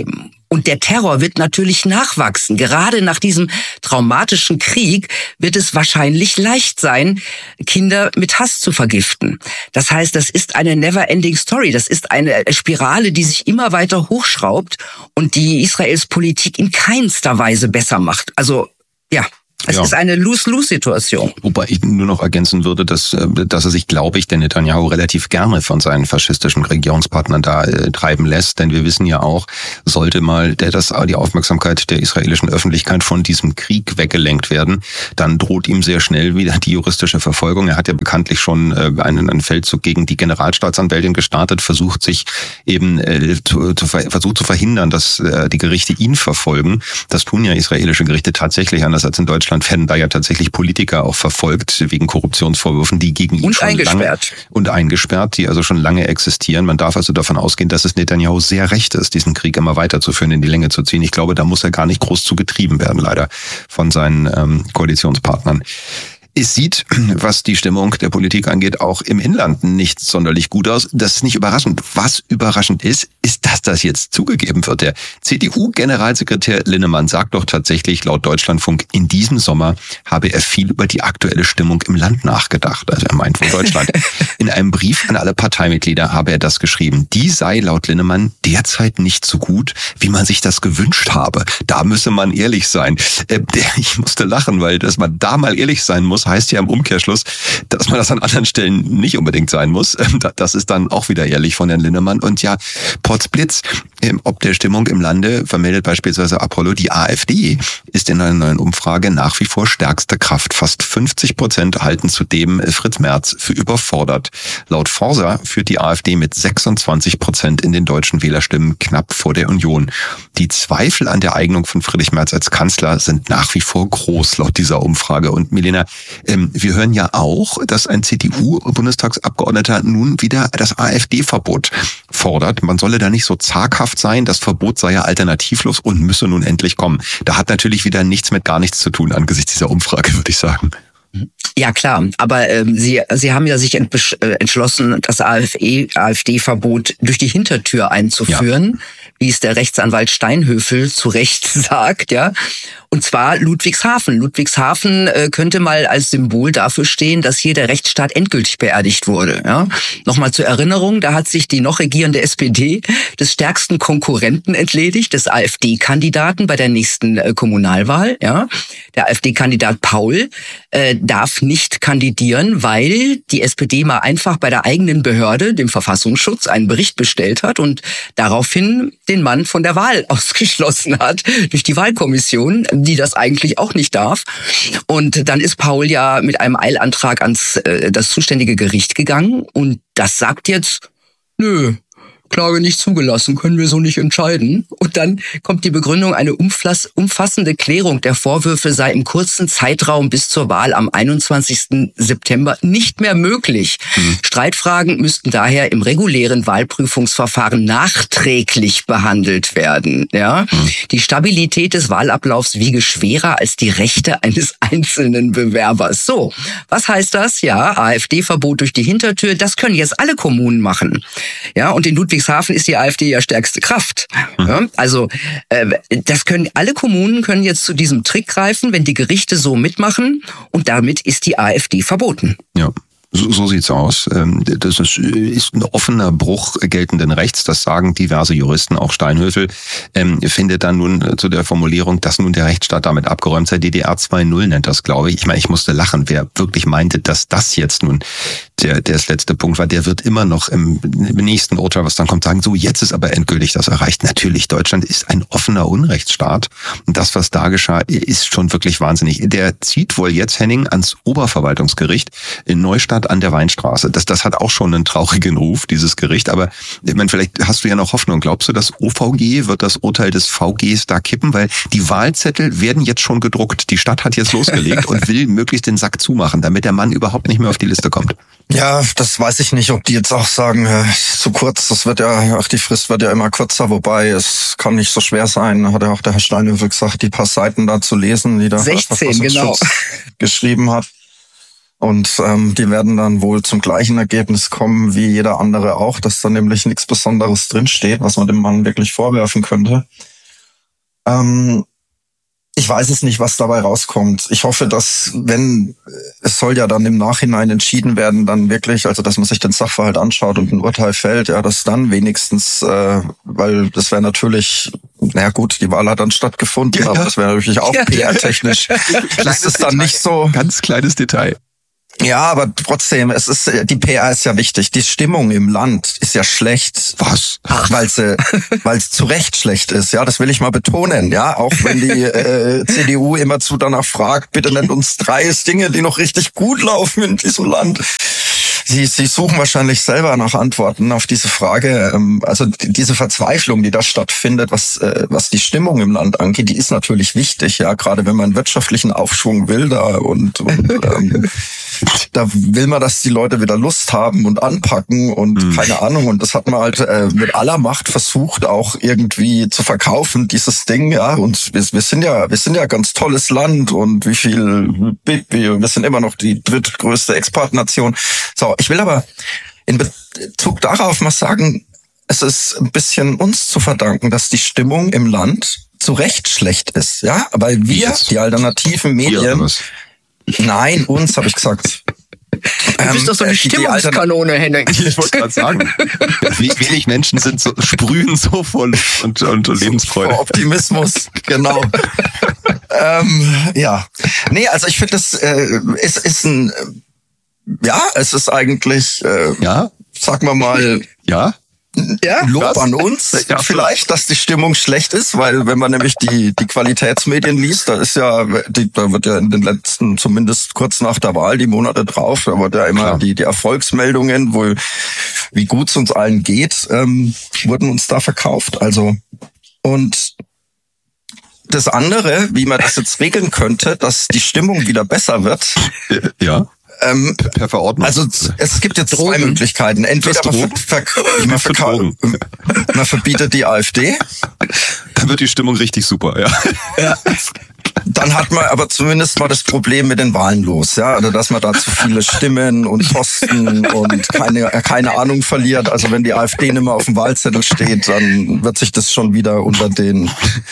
S6: Und der Terror wird natürlich nachwachsen. Gerade nach diesem traumatischen Krieg wird es wahrscheinlich leicht sein, Kinder mit Hass zu vergiften. Das heißt, das ist eine never-ending Story. Das ist eine Spirale, die sich immer weiter hochschraubt und die Israels Politik in keinster Weise besser macht. Also, ja. Es ist eine Lose-Lose-Situation.
S5: Wobei ich nur noch ergänzen würde, dass er sich, glaube ich, der Netanyahu relativ gerne von seinen faschistischen Regierungspartnern da treiben lässt. Denn wir wissen ja auch, sollte mal die Aufmerksamkeit der israelischen Öffentlichkeit von diesem Krieg weggelenkt werden, dann droht ihm sehr schnell wieder die juristische Verfolgung. Er hat ja bekanntlich schon einen Feldzug gegen die Generalstaatsanwältin gestartet, versucht sich eben versucht zu verhindern, dass die Gerichte ihn verfolgen. Das tun ja israelische Gerichte tatsächlich, anders als in Deutschland werden da ja tatsächlich Politiker auch verfolgt wegen Korruptionsvorwürfen, die gegen ihn schon eingesperrt, die also schon lange existieren. Man darf also davon ausgehen, dass es Netanyahu sehr recht ist, diesen Krieg immer weiterzuführen, in die Länge zu ziehen. Ich glaube, da muss er gar nicht groß zu getrieben werden, leider, von seinen Koalitionspartnern. Es sieht, was die Stimmung der Politik angeht, auch im Inland nicht sonderlich gut aus. Das ist nicht überraschend. Was überraschend ist, dass das jetzt zugegeben wird. Der CDU-Generalsekretär Linnemann sagt doch tatsächlich laut Deutschlandfunk, in diesem Sommer habe er viel über die aktuelle Stimmung im Land nachgedacht. Also er meint wohl Deutschland. In einem Brief an alle Parteimitglieder habe er das geschrieben. Die sei laut Linnemann derzeit nicht so gut, wie man sich das gewünscht habe. Da müsse man ehrlich sein. Ich musste lachen, weil dass man da mal ehrlich sein muss, heißt ja im Umkehrschluss, dass man das an anderen Stellen nicht unbedingt sein muss. Das ist dann auch wieder ehrlich von Herrn Linnemann. Und ja, Potzblitz, ob der Stimmung im Lande vermeldet beispielsweise Apollo, die AfD ist in einer neuen Umfrage nach wie vor stärkste Kraft. Fast 50% halten zudem Fritz Merz für überfordert. Laut Forsa führt die AfD mit 26% in den deutschen Wählerstimmen knapp vor der Union. Die Zweifel an der Eignung von Friedrich Merz als Kanzler sind nach wie vor groß laut dieser Umfrage. Und Milena, wir hören ja auch, dass ein CDU-Bundestagsabgeordneter nun wieder das AfD-Verbot fordert. Man solle da nicht so zaghaft sein. Das Verbot sei ja alternativlos und müsse nun endlich kommen. Da hat natürlich wieder nichts mit gar nichts zu tun angesichts dieser Umfrage, würde ich sagen.
S6: Ja klar, aber Sie haben ja sich entschlossen, das AfD-Verbot durch die Hintertür einzuführen, wie es der Rechtsanwalt Steinhöfel zu Recht sagt, ja. Und zwar Ludwigshafen. Ludwigshafen könnte mal als Symbol dafür stehen, dass hier der Rechtsstaat endgültig beerdigt wurde. Ja? Nochmal zur Erinnerung, da hat sich die noch regierende SPD des stärksten Konkurrenten entledigt, des AfD-Kandidaten bei der nächsten Kommunalwahl. Ja? Der AfD-Kandidat Paul darf nicht kandidieren, weil die SPD mal einfach bei der eigenen Behörde, dem Verfassungsschutz, einen Bericht bestellt hat und daraufhin den Mann von der Wahl ausgeschlossen hat durch die Wahlkommission, die das eigentlich auch nicht darf. Und dann ist Paul ja mit einem Eilantrag ans das zuständige Gericht gegangen und das sagt jetzt, nö, Klage nicht zugelassen, können wir so nicht entscheiden. Und dann kommt die Begründung, eine umfassende Klärung der Vorwürfe sei im kurzen Zeitraum bis zur Wahl am 21. September nicht mehr möglich. Streitfragen müssten daher im regulären Wahlprüfungsverfahren nachträglich behandelt werden. Ja? Die Stabilität des Wahlablaufs wiege schwerer als die Rechte eines einzelnen Bewerbers. So, was heißt das? Ja, AfD-Verbot durch die Hintertür, das können jetzt alle Kommunen machen. Ja, und in Ludwigshafen ist die AfD ja stärkste Kraft. Ja, also das können alle Kommunen können jetzt zu diesem Trick greifen, wenn die Gerichte so mitmachen und damit ist die AfD verboten.
S5: Ja. So sieht's aus. Das ist ein offener Bruch geltenden Rechts. Das sagen diverse Juristen, auch Steinhöfel, findet dann nun zu der Formulierung, dass nun der Rechtsstaat damit abgeräumt sei. DDR 2.0 nennt das, glaube ich. Ich meine, ich musste lachen. Wer wirklich meinte, dass das jetzt nun der letzte Punkt war, der wird immer noch im nächsten Urteil, was dann kommt, sagen, so, jetzt ist aber endgültig das erreicht. Natürlich, Deutschland ist ein offener Unrechtsstaat. Und das, was da geschah, ist schon wirklich wahnsinnig. Der zieht wohl jetzt, Henning, ans Oberverwaltungsgericht in Neustadt an der Weinstraße. Das hat auch schon einen traurigen Ruf, dieses Gericht. Aber ich meine, vielleicht hast du ja noch Hoffnung. Glaubst du, das OVG wird das Urteil des VGs da kippen? Weil die Wahlzettel werden jetzt schon gedruckt. Die Stadt hat jetzt losgelegt und will möglichst den Sack zumachen, damit der Mann überhaupt nicht mehr auf die Liste kommt.
S7: Ja, das weiß ich nicht, ob die jetzt auch sagen, zu kurz, das wird ja, die Frist wird ja immer kürzer, wobei es kann nicht so schwer sein, hat ja auch der Herr Steinhöfel gesagt, die paar Seiten da zu lesen, die der
S6: 16, genau.
S7: geschrieben hat. Und die werden dann wohl zum gleichen Ergebnis kommen wie jeder andere auch, dass da nämlich nichts Besonderes drinsteht, was man dem Mann wirklich vorwerfen könnte. Ich weiß es nicht, was dabei rauskommt. Ich hoffe, dass, es soll ja dann im Nachhinein entschieden werden, dann wirklich, also dass man sich den Sachverhalt anschaut und ein Urteil fällt, ja, dass dann wenigstens, weil das wäre natürlich, naja gut, die Wahl hat dann stattgefunden, aber das wäre natürlich auch PR-technisch. Das ist dann nicht so.
S5: Ganz kleines Detail.
S7: Ja, aber trotzdem, die PR ist ja wichtig. Die Stimmung im Land ist ja schlecht.
S5: Was?
S7: Weil es zu Recht schlecht ist. Ja, das will ich mal betonen. Ja, auch wenn die CDU immerzu danach fragt, bitte nennt uns 3 Dinge, die noch richtig gut laufen in diesem Land. Sie suchen wahrscheinlich selber nach Antworten auf diese Frage. Also diese Verzweiflung, die da stattfindet, was die Stimmung im Land angeht, die ist natürlich wichtig. Ja, gerade wenn man einen wirtschaftlichen Aufschwung will da und da will man, dass die Leute wieder Lust haben und anpacken und keine Ahnung. Und das hat man halt mit aller Macht versucht, auch irgendwie zu verkaufen, dieses Ding. Ja, und wir sind ja ganz tolles Land und wir sind immer noch die drittgrößte Exportnation. So, ich will aber in Bezug darauf mal sagen, es ist ein bisschen uns zu verdanken, dass die Stimmung im Land zu Recht schlecht ist. Ja, weil wir, die alternativen Medien... Nein, uns, habe ich gesagt.
S6: Du bist doch so eine Stimmungskanone, Henning.
S5: Ich wollte gerade sagen, wenig Menschen sprühen so voll und Lebensfreude.
S7: Vor Optimismus, genau. Ja. Nee, also ich finde, es ist eigentlich, sagen wir mal, Lob an uns, vielleicht, dass die Stimmung schlecht ist, weil wenn man nämlich die Qualitätsmedien liest, da wird ja in den letzten, zumindest kurz nach der Wahl, die Monate drauf, da wird ja immer die Erfolgsmeldungen, wie gut es uns allen geht, wurden uns da verkauft. Also, und das andere, wie man das jetzt regeln könnte, dass die Stimmung wieder besser wird.
S5: Ja. Per Verordnung.
S7: Also es gibt jetzt 2 Möglichkeiten. Entweder man verbietet die AfD.
S5: Dann wird die Stimmung richtig super, ja.
S7: Dann hat man aber zumindest mal das Problem mit den Wahlen los, ja, also dass man da zu viele Stimmen und Posten und keine Ahnung verliert. Also wenn die AfD nicht mehr auf dem Wahlzettel steht, dann wird sich das schon wieder unter den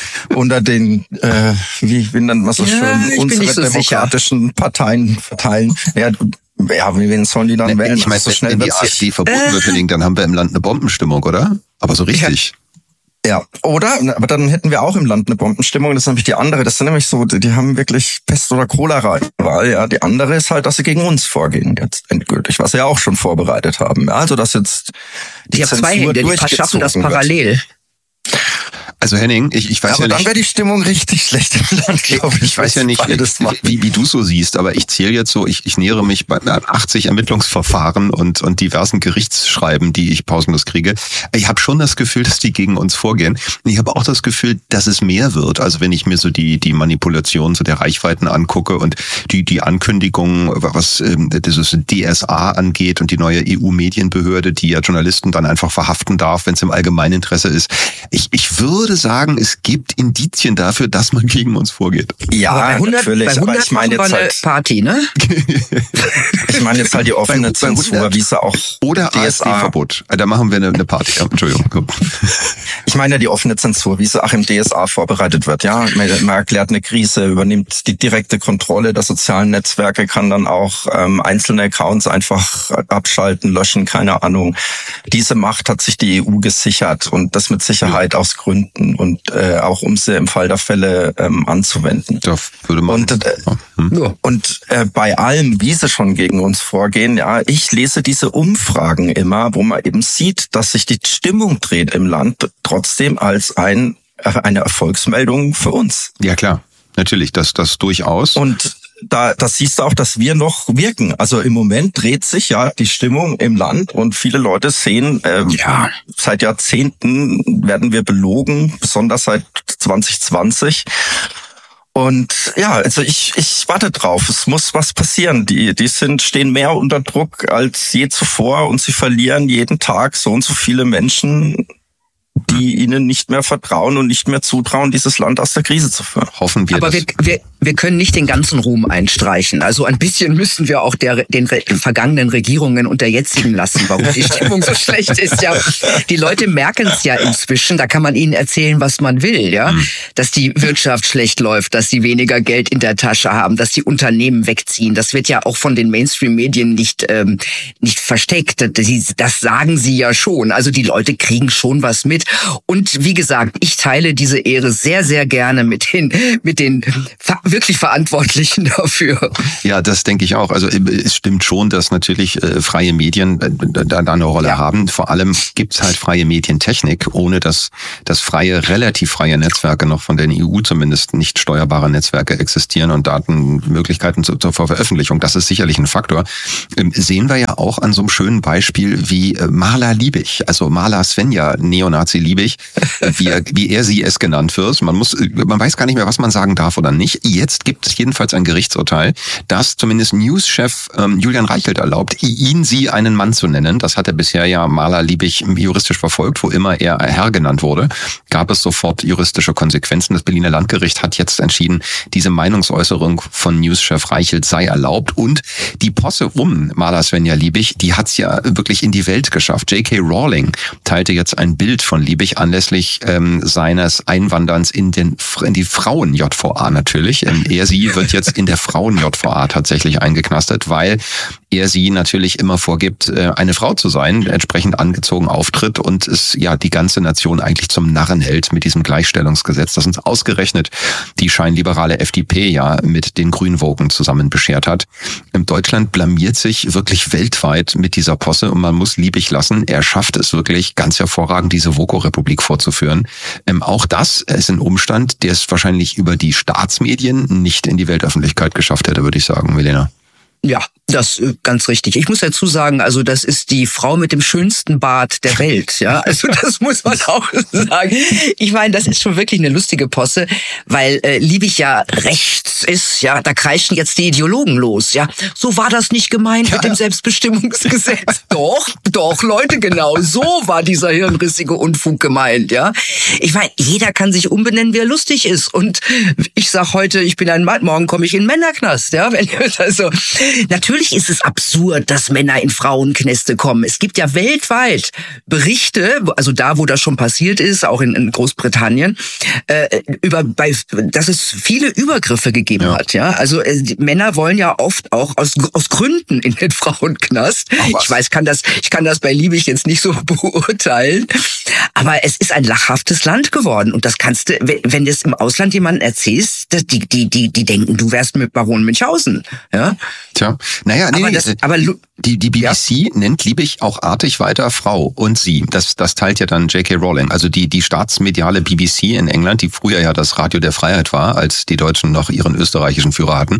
S7: wie nennt man so schön, unsere demokratischen Parteien verteilen. Ja, wen sollen die dann wählen?
S5: Ich meine,
S7: so schnell
S5: wenn die AfD verboten wird, dann haben wir im Land eine Bombenstimmung, oder? Aber so richtig.
S7: Ja, aber dann hätten wir auch im Land eine Bombenstimmung. Das ist nämlich die andere. Das sind nämlich so, die haben wirklich Pest oder Cholera. Ja, die andere ist halt, dass sie gegen uns vorgehen jetzt endgültig, was sie ja auch schon vorbereitet haben. Ja, also dass jetzt
S6: die Zensur 2 Hände, die schaffen das parallel.
S5: Also Henning, ich weiß ja nicht...
S7: Aber dann wäre die Stimmung richtig schlecht im Land, glaube ich.
S5: Ich weiß ja nicht, wie du so siehst, aber ich zähle jetzt so, ich nähere mich bei 80 Ermittlungsverfahren und diversen Gerichtsschreiben, die ich pausenlos kriege. Ich habe schon das Gefühl, dass die gegen uns vorgehen. Ich habe auch das Gefühl, dass es mehr wird. Also wenn ich mir so die Manipulation so der Reichweiten angucke und die Ankündigungen, was das DSA angeht und die neue EU-Medienbehörde, die ja Journalisten dann einfach verhaften darf, wenn es im Allgemeininteresse ist. Ich würde sagen, es gibt Indizien dafür, dass man gegen uns vorgeht.
S7: Ja, natürlich.
S6: Bei 100 aber ich meine jetzt halt Party, ne?
S7: Ich meine jetzt halt die offene Zensur, wie es auch
S5: oder DSA-Verbot. Da machen wir eine Party. Ja, Entschuldigung.
S7: Ich meine ja die offene Zensur, wie es auch im DSA vorbereitet wird. Ja, man erklärt eine Krise, übernimmt die direkte Kontrolle der sozialen Netzwerke, kann dann auch einzelne Accounts einfach abschalten, löschen, keine Ahnung. Diese Macht hat sich die EU gesichert und das mit Sicherheit aus Gründen und auch um sie im Fall der Fälle anzuwenden.
S5: Da würde man
S7: und bei allem, wie sie schon gegen uns vorgehen, ja, ich lese diese Umfragen immer, wo man eben sieht, dass sich die Stimmung dreht im Land, trotzdem als eine Erfolgsmeldung für uns.
S5: Ja klar, natürlich, das durchaus.
S7: Und da siehst du auch, dass wir noch wirken. Also im Moment dreht sich ja die Stimmung im Land und viele Leute sehen, seit Jahrzehnten werden wir belogen, besonders seit 2020. Und ja, also ich warte drauf. Es muss was passieren. Die stehen mehr unter Druck als je zuvor und sie verlieren jeden Tag so und so viele Menschen, die ihnen nicht mehr vertrauen und nicht mehr zutrauen, dieses Land aus der Krise zu führen.
S5: Hoffen wir
S6: aber
S5: das.
S6: wir wir können nicht den ganzen Ruhm einstreichen. Also ein bisschen müssen wir auch den vergangenen Regierungen und der jetzigen lassen, warum die Stimmung so schlecht ist. Ja, die Leute merken es ja inzwischen. Da kann man ihnen erzählen, was man will. Ja, dass die Wirtschaft schlecht läuft, dass sie weniger Geld in der Tasche haben, dass die Unternehmen wegziehen. Das wird ja auch von den Mainstream-Medien nicht versteckt. Das sagen sie ja schon. Also die Leute kriegen schon was mit. Und wie gesagt, ich teile diese Ehre sehr, sehr gerne mit den wirklich Verantwortlichen dafür.
S5: Ja, das denke ich auch. Also es stimmt schon, dass natürlich freie Medien da eine Rolle haben. Vor allem gibt's halt freie Medientechnik, ohne dass relativ freie Netzwerke noch von der EU zumindest nicht steuerbare Netzwerke existieren und Datenmöglichkeiten zur Veröffentlichung. Das ist sicherlich ein Faktor. Sehen wir ja auch an so einem schönen Beispiel wie Marla Liebig, also Marla Svenja, Neonazi Liebig, wie sie es genannt wird. Man weiß gar nicht mehr, was man sagen darf oder nicht. Jetzt gibt es jedenfalls ein Gerichtsurteil, das zumindest News-Chef Julian Reichelt erlaubt, sie einen Mann zu nennen. Das hat er bisher ja Marla Liebig juristisch verfolgt, wo immer er Herr genannt wurde. Gab es sofort juristische Konsequenzen. Das Berliner Landgericht hat jetzt entschieden, diese Meinungsäußerung von News-Chef Reichelt sei erlaubt. Und die Posse um Marla Svenja Liebig, die hat es ja wirklich in die Welt geschafft. J.K. Rowling teilte jetzt ein Bild von Liebig anlässlich seines Einwanderns in die Frauen-JVA natürlich. Sie wird jetzt in der Frauen-JVA tatsächlich eingeknastet, weil er sie natürlich immer vorgibt, eine Frau zu sein, entsprechend angezogen auftritt und es ja die ganze Nation eigentlich zum Narren hält mit diesem Gleichstellungsgesetz, das uns ausgerechnet die scheinliberale FDP ja mit den Grünwogen zusammen beschert hat. Deutschland blamiert sich wirklich weltweit mit dieser Posse und man muss Liebig lassen. Er schafft es wirklich ganz hervorragend, diese Voko-Republik vorzuführen. Auch das ist ein Umstand, der es wahrscheinlich über die Staatsmedien nicht in die Weltöffentlichkeit geschafft hätte, würde ich sagen, Milena.
S6: Ja, das ganz richtig. Ich muss dazu sagen, also das ist die Frau mit dem schönsten Bart der Welt, ja. Also das muss man auch sagen. Ich meine, das ist schon wirklich eine lustige Posse, weil Liebig ja rechts ist, ja. Da kreischen jetzt die Ideologen los, ja. So war das nicht gemeint mit dem Selbstbestimmungsgesetz. Doch, Leute, genau so war dieser hirnrissige Unfug gemeint, ja. Ich meine, jeder kann sich umbenennen, wie er lustig ist. Und ich sag heute, ich bin ein Mann, morgen komme ich in den Männerknast, ja. Also natürlich ist es absurd, dass Männer in Frauenknäste kommen. Es gibt ja weltweit Berichte, also da, wo das schon passiert ist, auch in Großbritannien, dass es viele Übergriffe gegeben hat. Ja, also Männer wollen ja oft auch aus Gründen in den Frauenknast. Ich kann das bei Liebig jetzt nicht so beurteilen, aber es ist ein lachhaftes Land geworden und das kannst du, wenn du es im Ausland jemandem erzählst, die denken, du wärst mit Baron Münchhausen. Ja.
S5: Tja, naja, die BBC nennt Liebig auch artig weiter Frau und sie. Das teilt ja dann J.K. Rowling. Also die staatsmediale BBC in England, die früher ja das Radio der Freiheit war, als die Deutschen noch ihren österreichischen Führer hatten,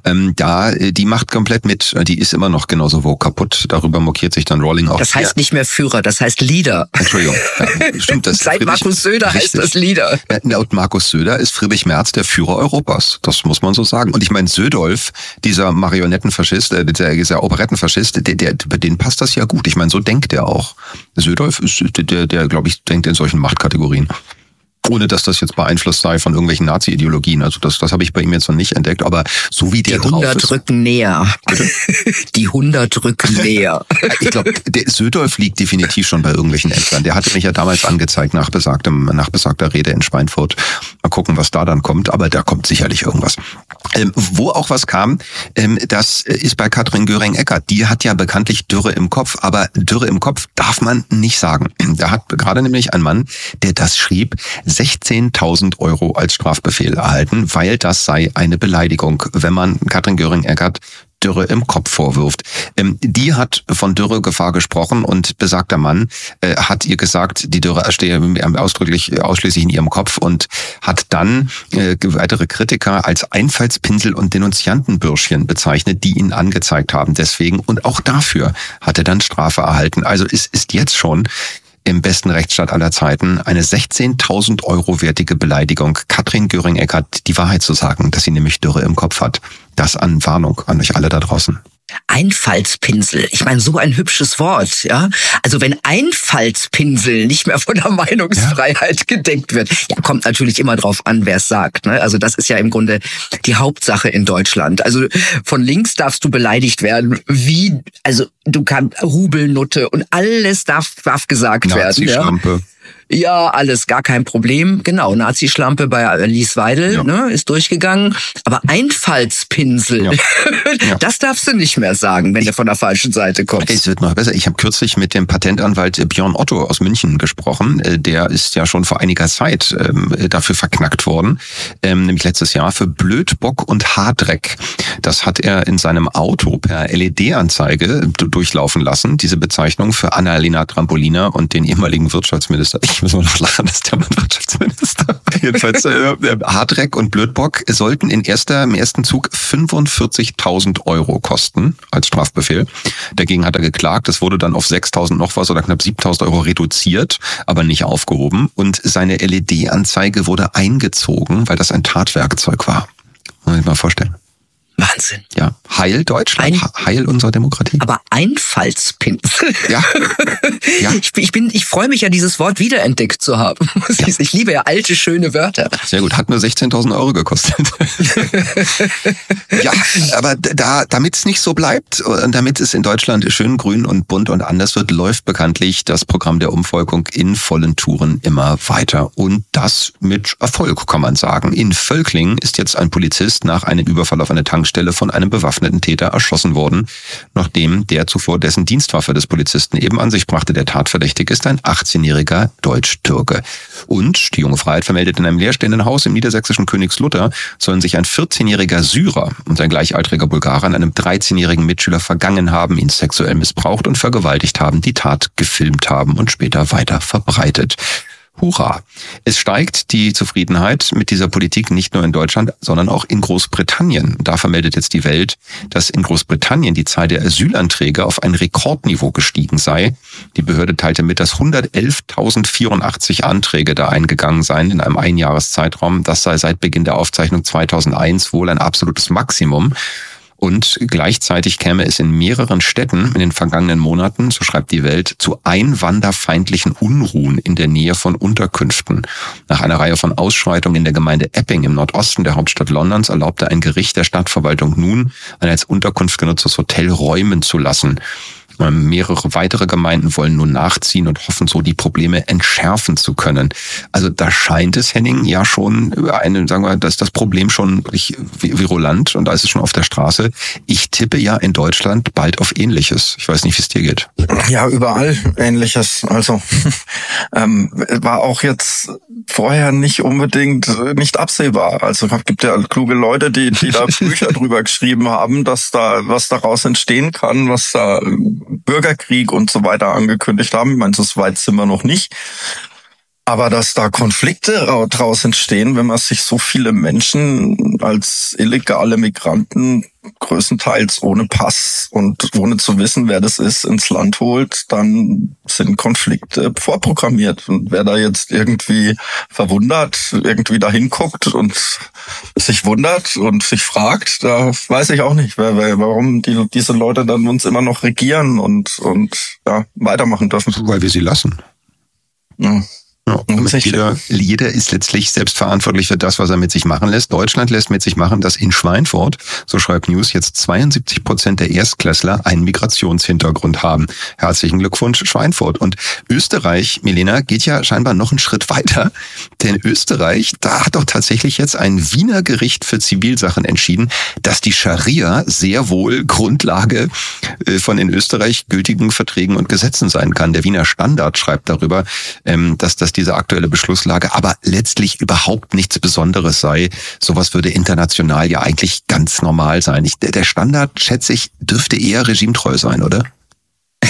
S5: die macht komplett mit. Die ist immer noch genauso kaputt. Darüber mokiert sich dann Rowling auch.
S6: Das heißt nicht mehr Führer, das heißt Leader.
S5: Entschuldigung. Ja, stimmt, das
S6: seit Markus Söder heißt das Leader.
S5: Laut Markus Söder ist Friedrich Merz der Führer Europas. Das muss man so sagen. Und ich meine, Södolf, dieser Marionettenfaschist, dieser Operettenfaschist, bei denen passt das ja gut. Ich meine, so denkt er auch. Södolf ist der glaube ich, denkt in solchen Machtkategorien. Ohne dass das jetzt beeinflusst sei von irgendwelchen Nazi-Ideologien. Also das habe ich bei ihm jetzt noch nicht entdeckt. Aber so wie der drauf ist...
S6: Die 100 rücken näher. Die 100 rücken näher.
S5: Ich glaube, der Södolf liegt definitiv schon bei irgendwelchen Ämtern. Der hatte mich ja damals angezeigt nach besagter Rede in Schweinfurt. Mal gucken, was da dann kommt. Aber da kommt sicherlich irgendwas. Wo auch was kam, das ist bei Katrin Göring-Eckardt. Die hat ja bekanntlich Dürre im Kopf. Aber Dürre im Kopf darf man nicht sagen. Da hat gerade nämlich ein Mann, der das schrieb, 16.000 € als Strafbefehl erhalten, weil das sei eine Beleidigung, wenn man Katrin Göring-Eckardt Dürre im Kopf vorwirft. Die hat von Dürregefahr gesprochen und besagter Mann hat ihr gesagt, die Dürre stehe ausschließlich in ihrem Kopf und hat dann weitere Kritiker als Einfallspinsel und Denunziantenbürschchen bezeichnet, die ihn angezeigt haben. Deswegen und auch dafür hat er dann Strafe erhalten. Also es ist jetzt schon im besten Rechtsstaat aller Zeiten eine 16.000 € wertige Beleidigung, Katrin Göring-Eckardt die Wahrheit zu sagen, dass sie nämlich Dürre im Kopf hat. Das an Warnung an euch alle da draußen.
S6: Einfallspinsel. Ich meine, so ein hübsches Wort, ja. Also wenn Einfallspinsel nicht mehr von der Meinungsfreiheit gedeckt wird, ja, kommt natürlich immer drauf an, wer es sagt, ne? Also das ist ja im Grunde die Hauptsache in Deutschland. Also von links darfst du beleidigt werden, also du kannst Rubelnutte und alles darf gesagt werden.
S5: Nazi-Schlampe.
S6: Ja, alles gar kein Problem. Genau, Nazi-Schlampe bei Alice Weidel, ne, ist durchgegangen. Aber Einfallspinsel, das darfst du nicht mehr sagen, wenn du von der falschen Seite kommst.
S5: Es wird noch besser. Ich habe kürzlich mit dem Patentanwalt Björn Otto aus München gesprochen. Der ist ja schon vor einiger Zeit dafür verknackt worden, nämlich letztes Jahr für Blödbock und Haardreck. Das hat er in seinem Auto per LED-Anzeige durchlaufen lassen, diese Bezeichnung für Annalena Trampolina und den ehemaligen Wirtschaftsminister. Ich muss mal noch lachen, das ist der Wirtschaftsminister. Jedenfalls, Haardreck und Blödbock sollten im ersten Zug 45.000 Euro kosten als Strafbefehl. Dagegen hat er geklagt. Es wurde dann auf 6.000 noch was oder knapp 7.000 Euro reduziert, aber nicht aufgehoben. Und seine LED-Anzeige wurde eingezogen, weil das ein Tatwerkzeug war. Muss ich mal vorstellen.
S6: Wahnsinn.
S5: Ja, heil Deutschland, heil unserer Demokratie.
S6: Aber Einfallspinsel.
S5: Ja. Ja.
S6: Ich freue mich ja, dieses Wort wiederentdeckt zu haben. Ich liebe ja alte, schöne Wörter.
S5: Sehr gut, hat nur 16.000 Euro gekostet. Ja, aber damit es nicht so bleibt und damit es in Deutschland schön grün und bunt und anders wird, läuft bekanntlich das Programm der Umvolkung in vollen Touren immer weiter. Und das mit Erfolg, kann man sagen. In Völklingen ist jetzt ein Polizist nach einem Überfall auf eine Tankstelle von einem bewaffneten Täter erschossen worden, nachdem der zuvor dessen Dienstwaffe des Polizisten eben an sich brachte. Der Tatverdächtige ist ein 18-jähriger Deutsch-Türke. Und die Junge Freiheit vermeldet, in einem leerstehenden Haus im niedersächsischen Königslutter sollen sich ein 14-jähriger Syrer und ein gleichaltriger Bulgarer an einem 13-jährigen Mitschüler vergangen haben, ihn sexuell missbraucht und vergewaltigt haben, die Tat gefilmt haben und später weiter verbreitet. Hurra! Es steigt die Zufriedenheit mit dieser Politik nicht nur in Deutschland, sondern auch in Großbritannien. Da vermeldet jetzt die Welt, dass in Großbritannien die Zahl der Asylanträge auf ein Rekordniveau gestiegen sei. Die Behörde teilte mit, dass 111.084 Anträge da eingegangen seien in einem Einjahreszeitraum. Das sei seit Beginn der Aufzeichnung 2001 wohl ein absolutes Maximum. Und gleichzeitig käme es in mehreren Städten in den vergangenen Monaten, so schreibt die Welt, zu einwanderfeindlichen Unruhen in der Nähe von Unterkünften. Nach einer Reihe von Ausschreitungen in der Gemeinde Epping im Nordosten der Hauptstadt Londons erlaubte ein Gericht der Stadtverwaltung nun, ein als Unterkunft genutztes Hotel räumen zu lassen. Mehrere weitere Gemeinden wollen nun nachziehen und hoffen so, die Probleme entschärfen zu können. Also da scheint es, Henning, ja schon da ist das Problem schon wirklich virulent und da ist es schon auf der Straße. Ich tippe ja in Deutschland bald auf Ähnliches. Ich weiß nicht, wie es dir geht.
S7: Ja, überall Ähnliches. Also war auch jetzt vorher nicht absehbar. Also gibt ja kluge Leute, die da Bücher drüber geschrieben haben, dass da was daraus entstehen kann, was da Bürgerkrieg und so weiter angekündigt haben. Ich meine, so weit sind wir noch nicht. Aber dass da Konflikte daraus entstehen, wenn man sich so viele Menschen als illegale Migranten größtenteils ohne Pass und ohne zu wissen, wer das ist, ins Land holt, dann sind Konflikte vorprogrammiert. Und wer da jetzt irgendwie verwundert, irgendwie da hinguckt und sich wundert und sich fragt, da weiß ich auch nicht, warum diese Leute dann uns immer noch regieren und weitermachen dürfen.
S5: Weil wir sie lassen.
S7: Ja.
S5: Ja, jeder ist letztlich selbstverantwortlich für das, was er mit sich machen lässt. Deutschland lässt mit sich machen, dass in Schweinfurt, so schreibt News, jetzt 72% der Erstklässler einen Migrationshintergrund haben. Herzlichen Glückwunsch, Schweinfurt. Und Österreich, Milena, geht ja scheinbar noch einen Schritt weiter. Denn Österreich, da hat doch tatsächlich jetzt ein Wiener Gericht für Zivilsachen entschieden, dass die Scharia sehr wohl Grundlage von in Österreich gültigen Verträgen und Gesetzen sein kann. Der Wiener Standard schreibt darüber, dass diese aktuelle Beschlusslage aber letztlich überhaupt nichts Besonderes sei. Sowas würde international ja eigentlich ganz normal sein. Der Standard, schätze ich, dürfte eher regimetreu sein, oder?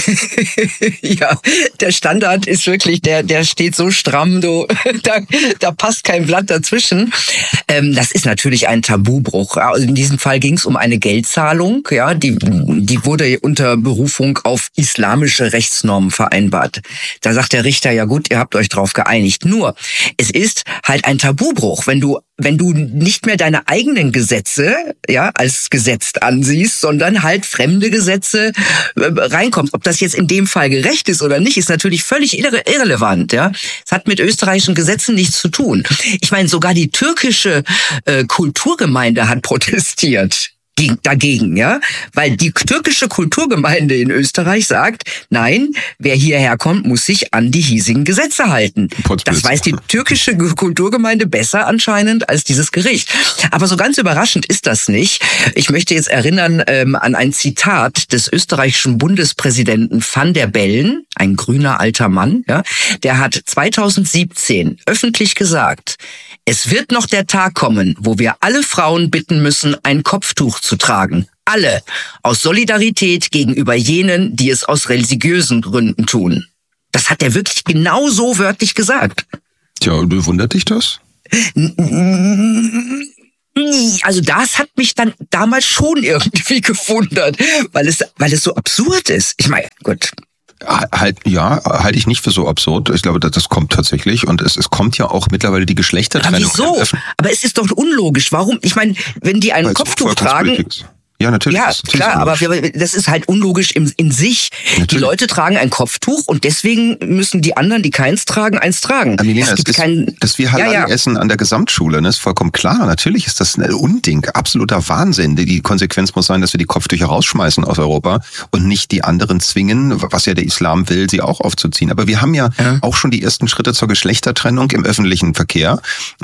S6: Ja, der Standard ist wirklich, der steht so stramm, da passt kein Blatt dazwischen. Das ist natürlich ein Tabubruch. Also in diesem Fall ging es um eine Geldzahlung, ja, die wurde unter Berufung auf islamische Rechtsnormen vereinbart. Da sagt der Richter, ja gut, ihr habt euch drauf geeinigt. Nur, es ist halt ein Tabubruch, wenn du nicht mehr deine eigenen Gesetze, ja, als gesetzt ansiehst, sondern halt fremde Gesetze reinkommst. Ob das jetzt in dem Fall gerecht ist oder nicht, ist natürlich völlig irrelevant, ja. Es hat mit österreichischen Gesetzen nichts zu tun. Ich meine, sogar die türkische Kulturgemeinde hat protestiert dagegen, ja, weil die türkische Kulturgemeinde in Österreich sagt, nein, wer hierher kommt, muss sich an die hiesigen Gesetze halten. Das weiß die türkische Kulturgemeinde besser anscheinend als dieses Gericht. Aber so ganz überraschend ist das nicht. Ich möchte jetzt erinnern an ein Zitat des österreichischen Bundespräsidenten Van der Bellen, ein grüner alter Mann, ja, der hat 2017 öffentlich gesagt, es wird noch der Tag kommen, wo wir alle Frauen bitten müssen, ein Kopftuch zu tragen. Alle. Aus Solidarität gegenüber jenen, die es aus religiösen Gründen tun. Das hat er wirklich genau so wörtlich gesagt.
S5: Tja, wundert dich das?
S6: Also das hat mich dann damals schon irgendwie gewundert, weil es so absurd ist. Ich meine, gut.
S5: Halte ich nicht für so absurd. Ich glaube, das kommt tatsächlich. Und es kommt ja auch mittlerweile die Geschlechtertrennung.
S6: Aber wieso? Aber es ist doch unlogisch. Warum? Ich meine, wenn die ein Kopftuch tragen...
S5: Ja, natürlich.
S6: Ja, klar, aber das ist halt unlogisch in sich. Natürlich. Die Leute tragen ein Kopftuch und deswegen müssen die anderen, die keins tragen, eins tragen.
S5: Milena, dass wir Halal essen an der Gesamtschule, ne, ist vollkommen klar. Natürlich ist das ein Unding, absoluter Wahnsinn. Die Konsequenz muss sein, dass wir die Kopftücher rausschmeißen aus Europa und nicht die anderen zwingen, was ja der Islam will, sie auch aufzuziehen. Aber wir haben ja auch schon die ersten Schritte zur Geschlechtertrennung im öffentlichen Verkehr.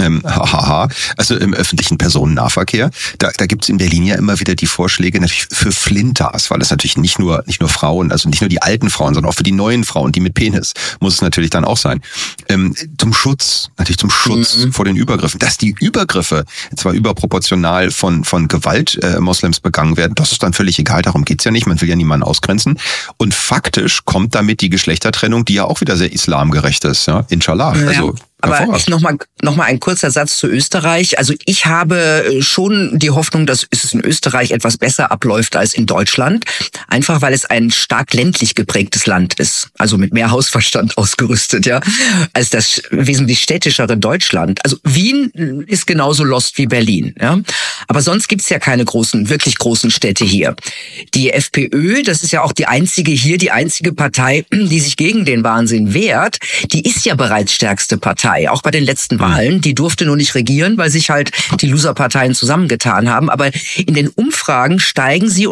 S5: Also im öffentlichen Personennahverkehr. Da gibt's in Berlin ja immer wieder die Vorschläge natürlich für Flinters, weil es natürlich nicht nur Frauen, also nicht nur die alten Frauen, sondern auch für die neuen Frauen, die mit Penis, muss es natürlich dann auch sein. Zum Schutz vor den Übergriffen. Dass die Übergriffe zwar überproportional von Gewalt Moslems begangen werden, das ist dann völlig egal, darum geht's ja nicht, man will ja niemanden ausgrenzen. Und faktisch kommt damit die Geschlechtertrennung, die ja auch wieder sehr islamgerecht ist, ja, inshallah.
S6: Ja.
S5: Also
S6: aber noch mal ein kurzer Satz zu Österreich. Also ich habe schon die Hoffnung, dass es in Österreich etwas besser abläuft als in Deutschland. Einfach weil es ein stark ländlich geprägtes Land ist. Also mit mehr Hausverstand ausgerüstet, ja, als das wesentlich städtischere Deutschland. Also Wien ist genauso lost wie Berlin, ja. Aber sonst gibt's ja keine wirklich großen Städte hier. Die FPÖ, das ist ja auch die einzige Partei, die sich gegen den Wahnsinn wehrt, die ist ja bereits stärkste Partei. Auch bei den letzten Wahlen, die durfte nur nicht regieren, weil sich halt die Loserparteien zusammengetan haben. Aber in den Umfragen steigen sie,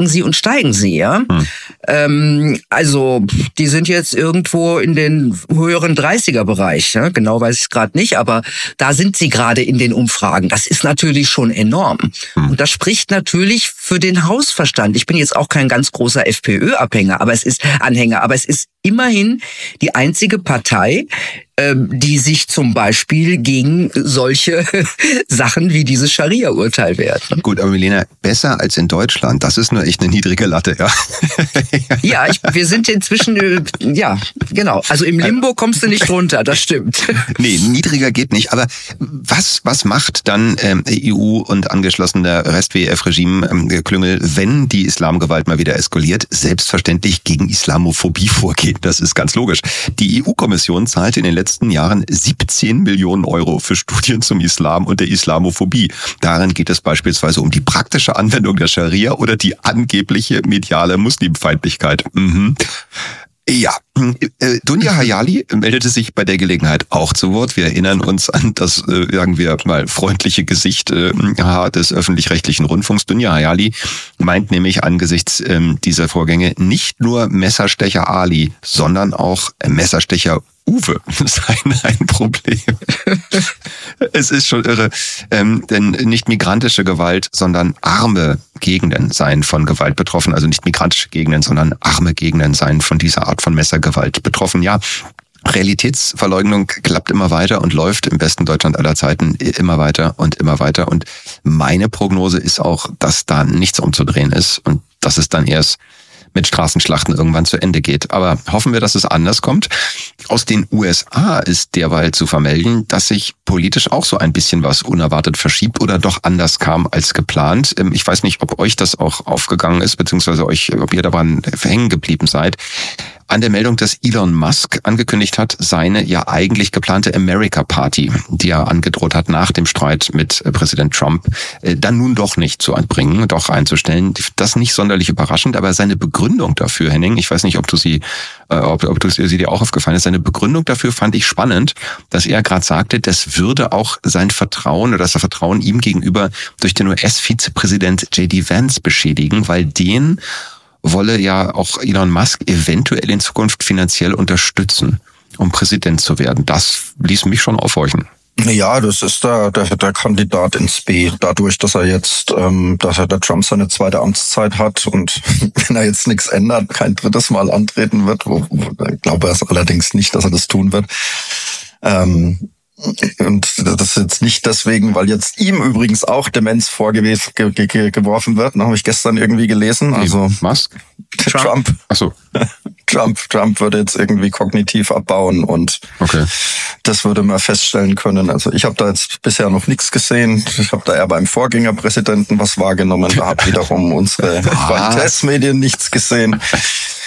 S6: ja. Also die sind jetzt irgendwo in den höheren 30er-Bereich. Ja? Genau weiß ich es gerade nicht, aber da sind sie gerade in den Umfragen. Das ist natürlich schon enorm. Und das spricht natürlich für den Hausverstand. Ich bin jetzt auch kein ganz großer FPÖ-Anhänger, aber es ist immerhin die einzige Partei, die sich zum Beispiel gegen solche Sachen wie dieses Scharia-Urteil wehrt.
S5: Gut, aber Milena, besser als in Deutschland, das ist nur echt eine niedrige Latte, ja?
S6: Ja, wir sind inzwischen, ja, genau. Also im Limbo kommst du nicht runter, das stimmt.
S5: Nee, niedriger geht nicht. Aber was macht dann EU und angeschlossener Rest-WEF-Regime-Klüngel, wenn die Islamgewalt mal wieder eskaliert? Selbstverständlich gegen Islamophobie vorgehen. Das ist ganz logisch. Die EU-Kommission zahlte in den letzten Jahren 17 Millionen Euro für Studien zum Islam und der Islamophobie. Darin geht es beispielsweise um die praktische Anwendung der Scharia oder die angebliche mediale Muslimfeindlichkeit. Ja, Dunja Hayali meldete sich bei der Gelegenheit auch zu Wort. Wir erinnern uns an das, sagen wir mal, freundliche Gesicht des öffentlich-rechtlichen Rundfunks. Dunja Hayali meint nämlich angesichts dieser Vorgänge nicht nur Messerstecher Ali, sondern auch Messerstecher Uwe seien ein Problem. Es ist schon irre, denn nicht migrantische Gewalt, sondern arme Gegenden seien von Gewalt betroffen. Also nicht migrantische Gegenden, sondern arme Gegenden seien von dieser Art von Messergewalt betroffen. Ja, Realitätsverleugnung klappt immer weiter und läuft im besten Deutschland aller Zeiten immer weiter und immer weiter. Und meine Prognose ist auch, dass da nichts umzudrehen ist und dass es dann erst mit Straßenschlachten irgendwann zu Ende geht. Aber hoffen wir, dass es anders kommt. Aus den USA ist derweil zu vermelden, dass sich politisch auch so ein bisschen was unerwartet verschiebt oder doch anders kam als geplant. Ich weiß nicht, ob euch das auch aufgegangen ist, beziehungsweise ob ihr daran hängen geblieben seid. An der Meldung, dass Elon Musk angekündigt hat, seine ja eigentlich geplante America Party, die er angedroht hat nach dem Streit mit Präsident Trump, dann nun doch nicht zu anbringen, doch einzustellen. Das nicht sonderlich überraschend, aber seine Begründung dafür, Henning, ich weiß nicht, ob sie dir auch aufgefallen ist, seine Begründung dafür fand ich spannend, dass er gerade sagte, das würde auch sein Vertrauen oder das Vertrauen ihm gegenüber durch den US-Vizepräsident J.D. Vance beschädigen, weil den wolle ja auch Elon Musk eventuell in Zukunft finanziell unterstützen, um Präsident zu werden. Das ließ mich schon aufhorchen.
S7: Ja, das ist der Kandidat ins B. Dadurch, dass der Trump seine zweite Amtszeit hat und wenn er jetzt nichts ändert, kein drittes Mal antreten wird, ich glaube er allerdings nicht, dass er das tun wird. Und das ist jetzt nicht deswegen, weil jetzt ihm übrigens auch Demenz vorgeworfen wird. Das habe ich gestern irgendwie gelesen. Also
S5: Musk?
S7: Trump.
S5: Ach so.
S7: Trump würde jetzt irgendwie kognitiv abbauen und
S5: okay.
S7: Das würde man feststellen können. Also ich habe da jetzt bisher noch nichts gesehen. Ich habe da eher beim Vorgängerpräsidenten was wahrgenommen. Da hat wiederum unsere Qualitätsmedien nichts gesehen.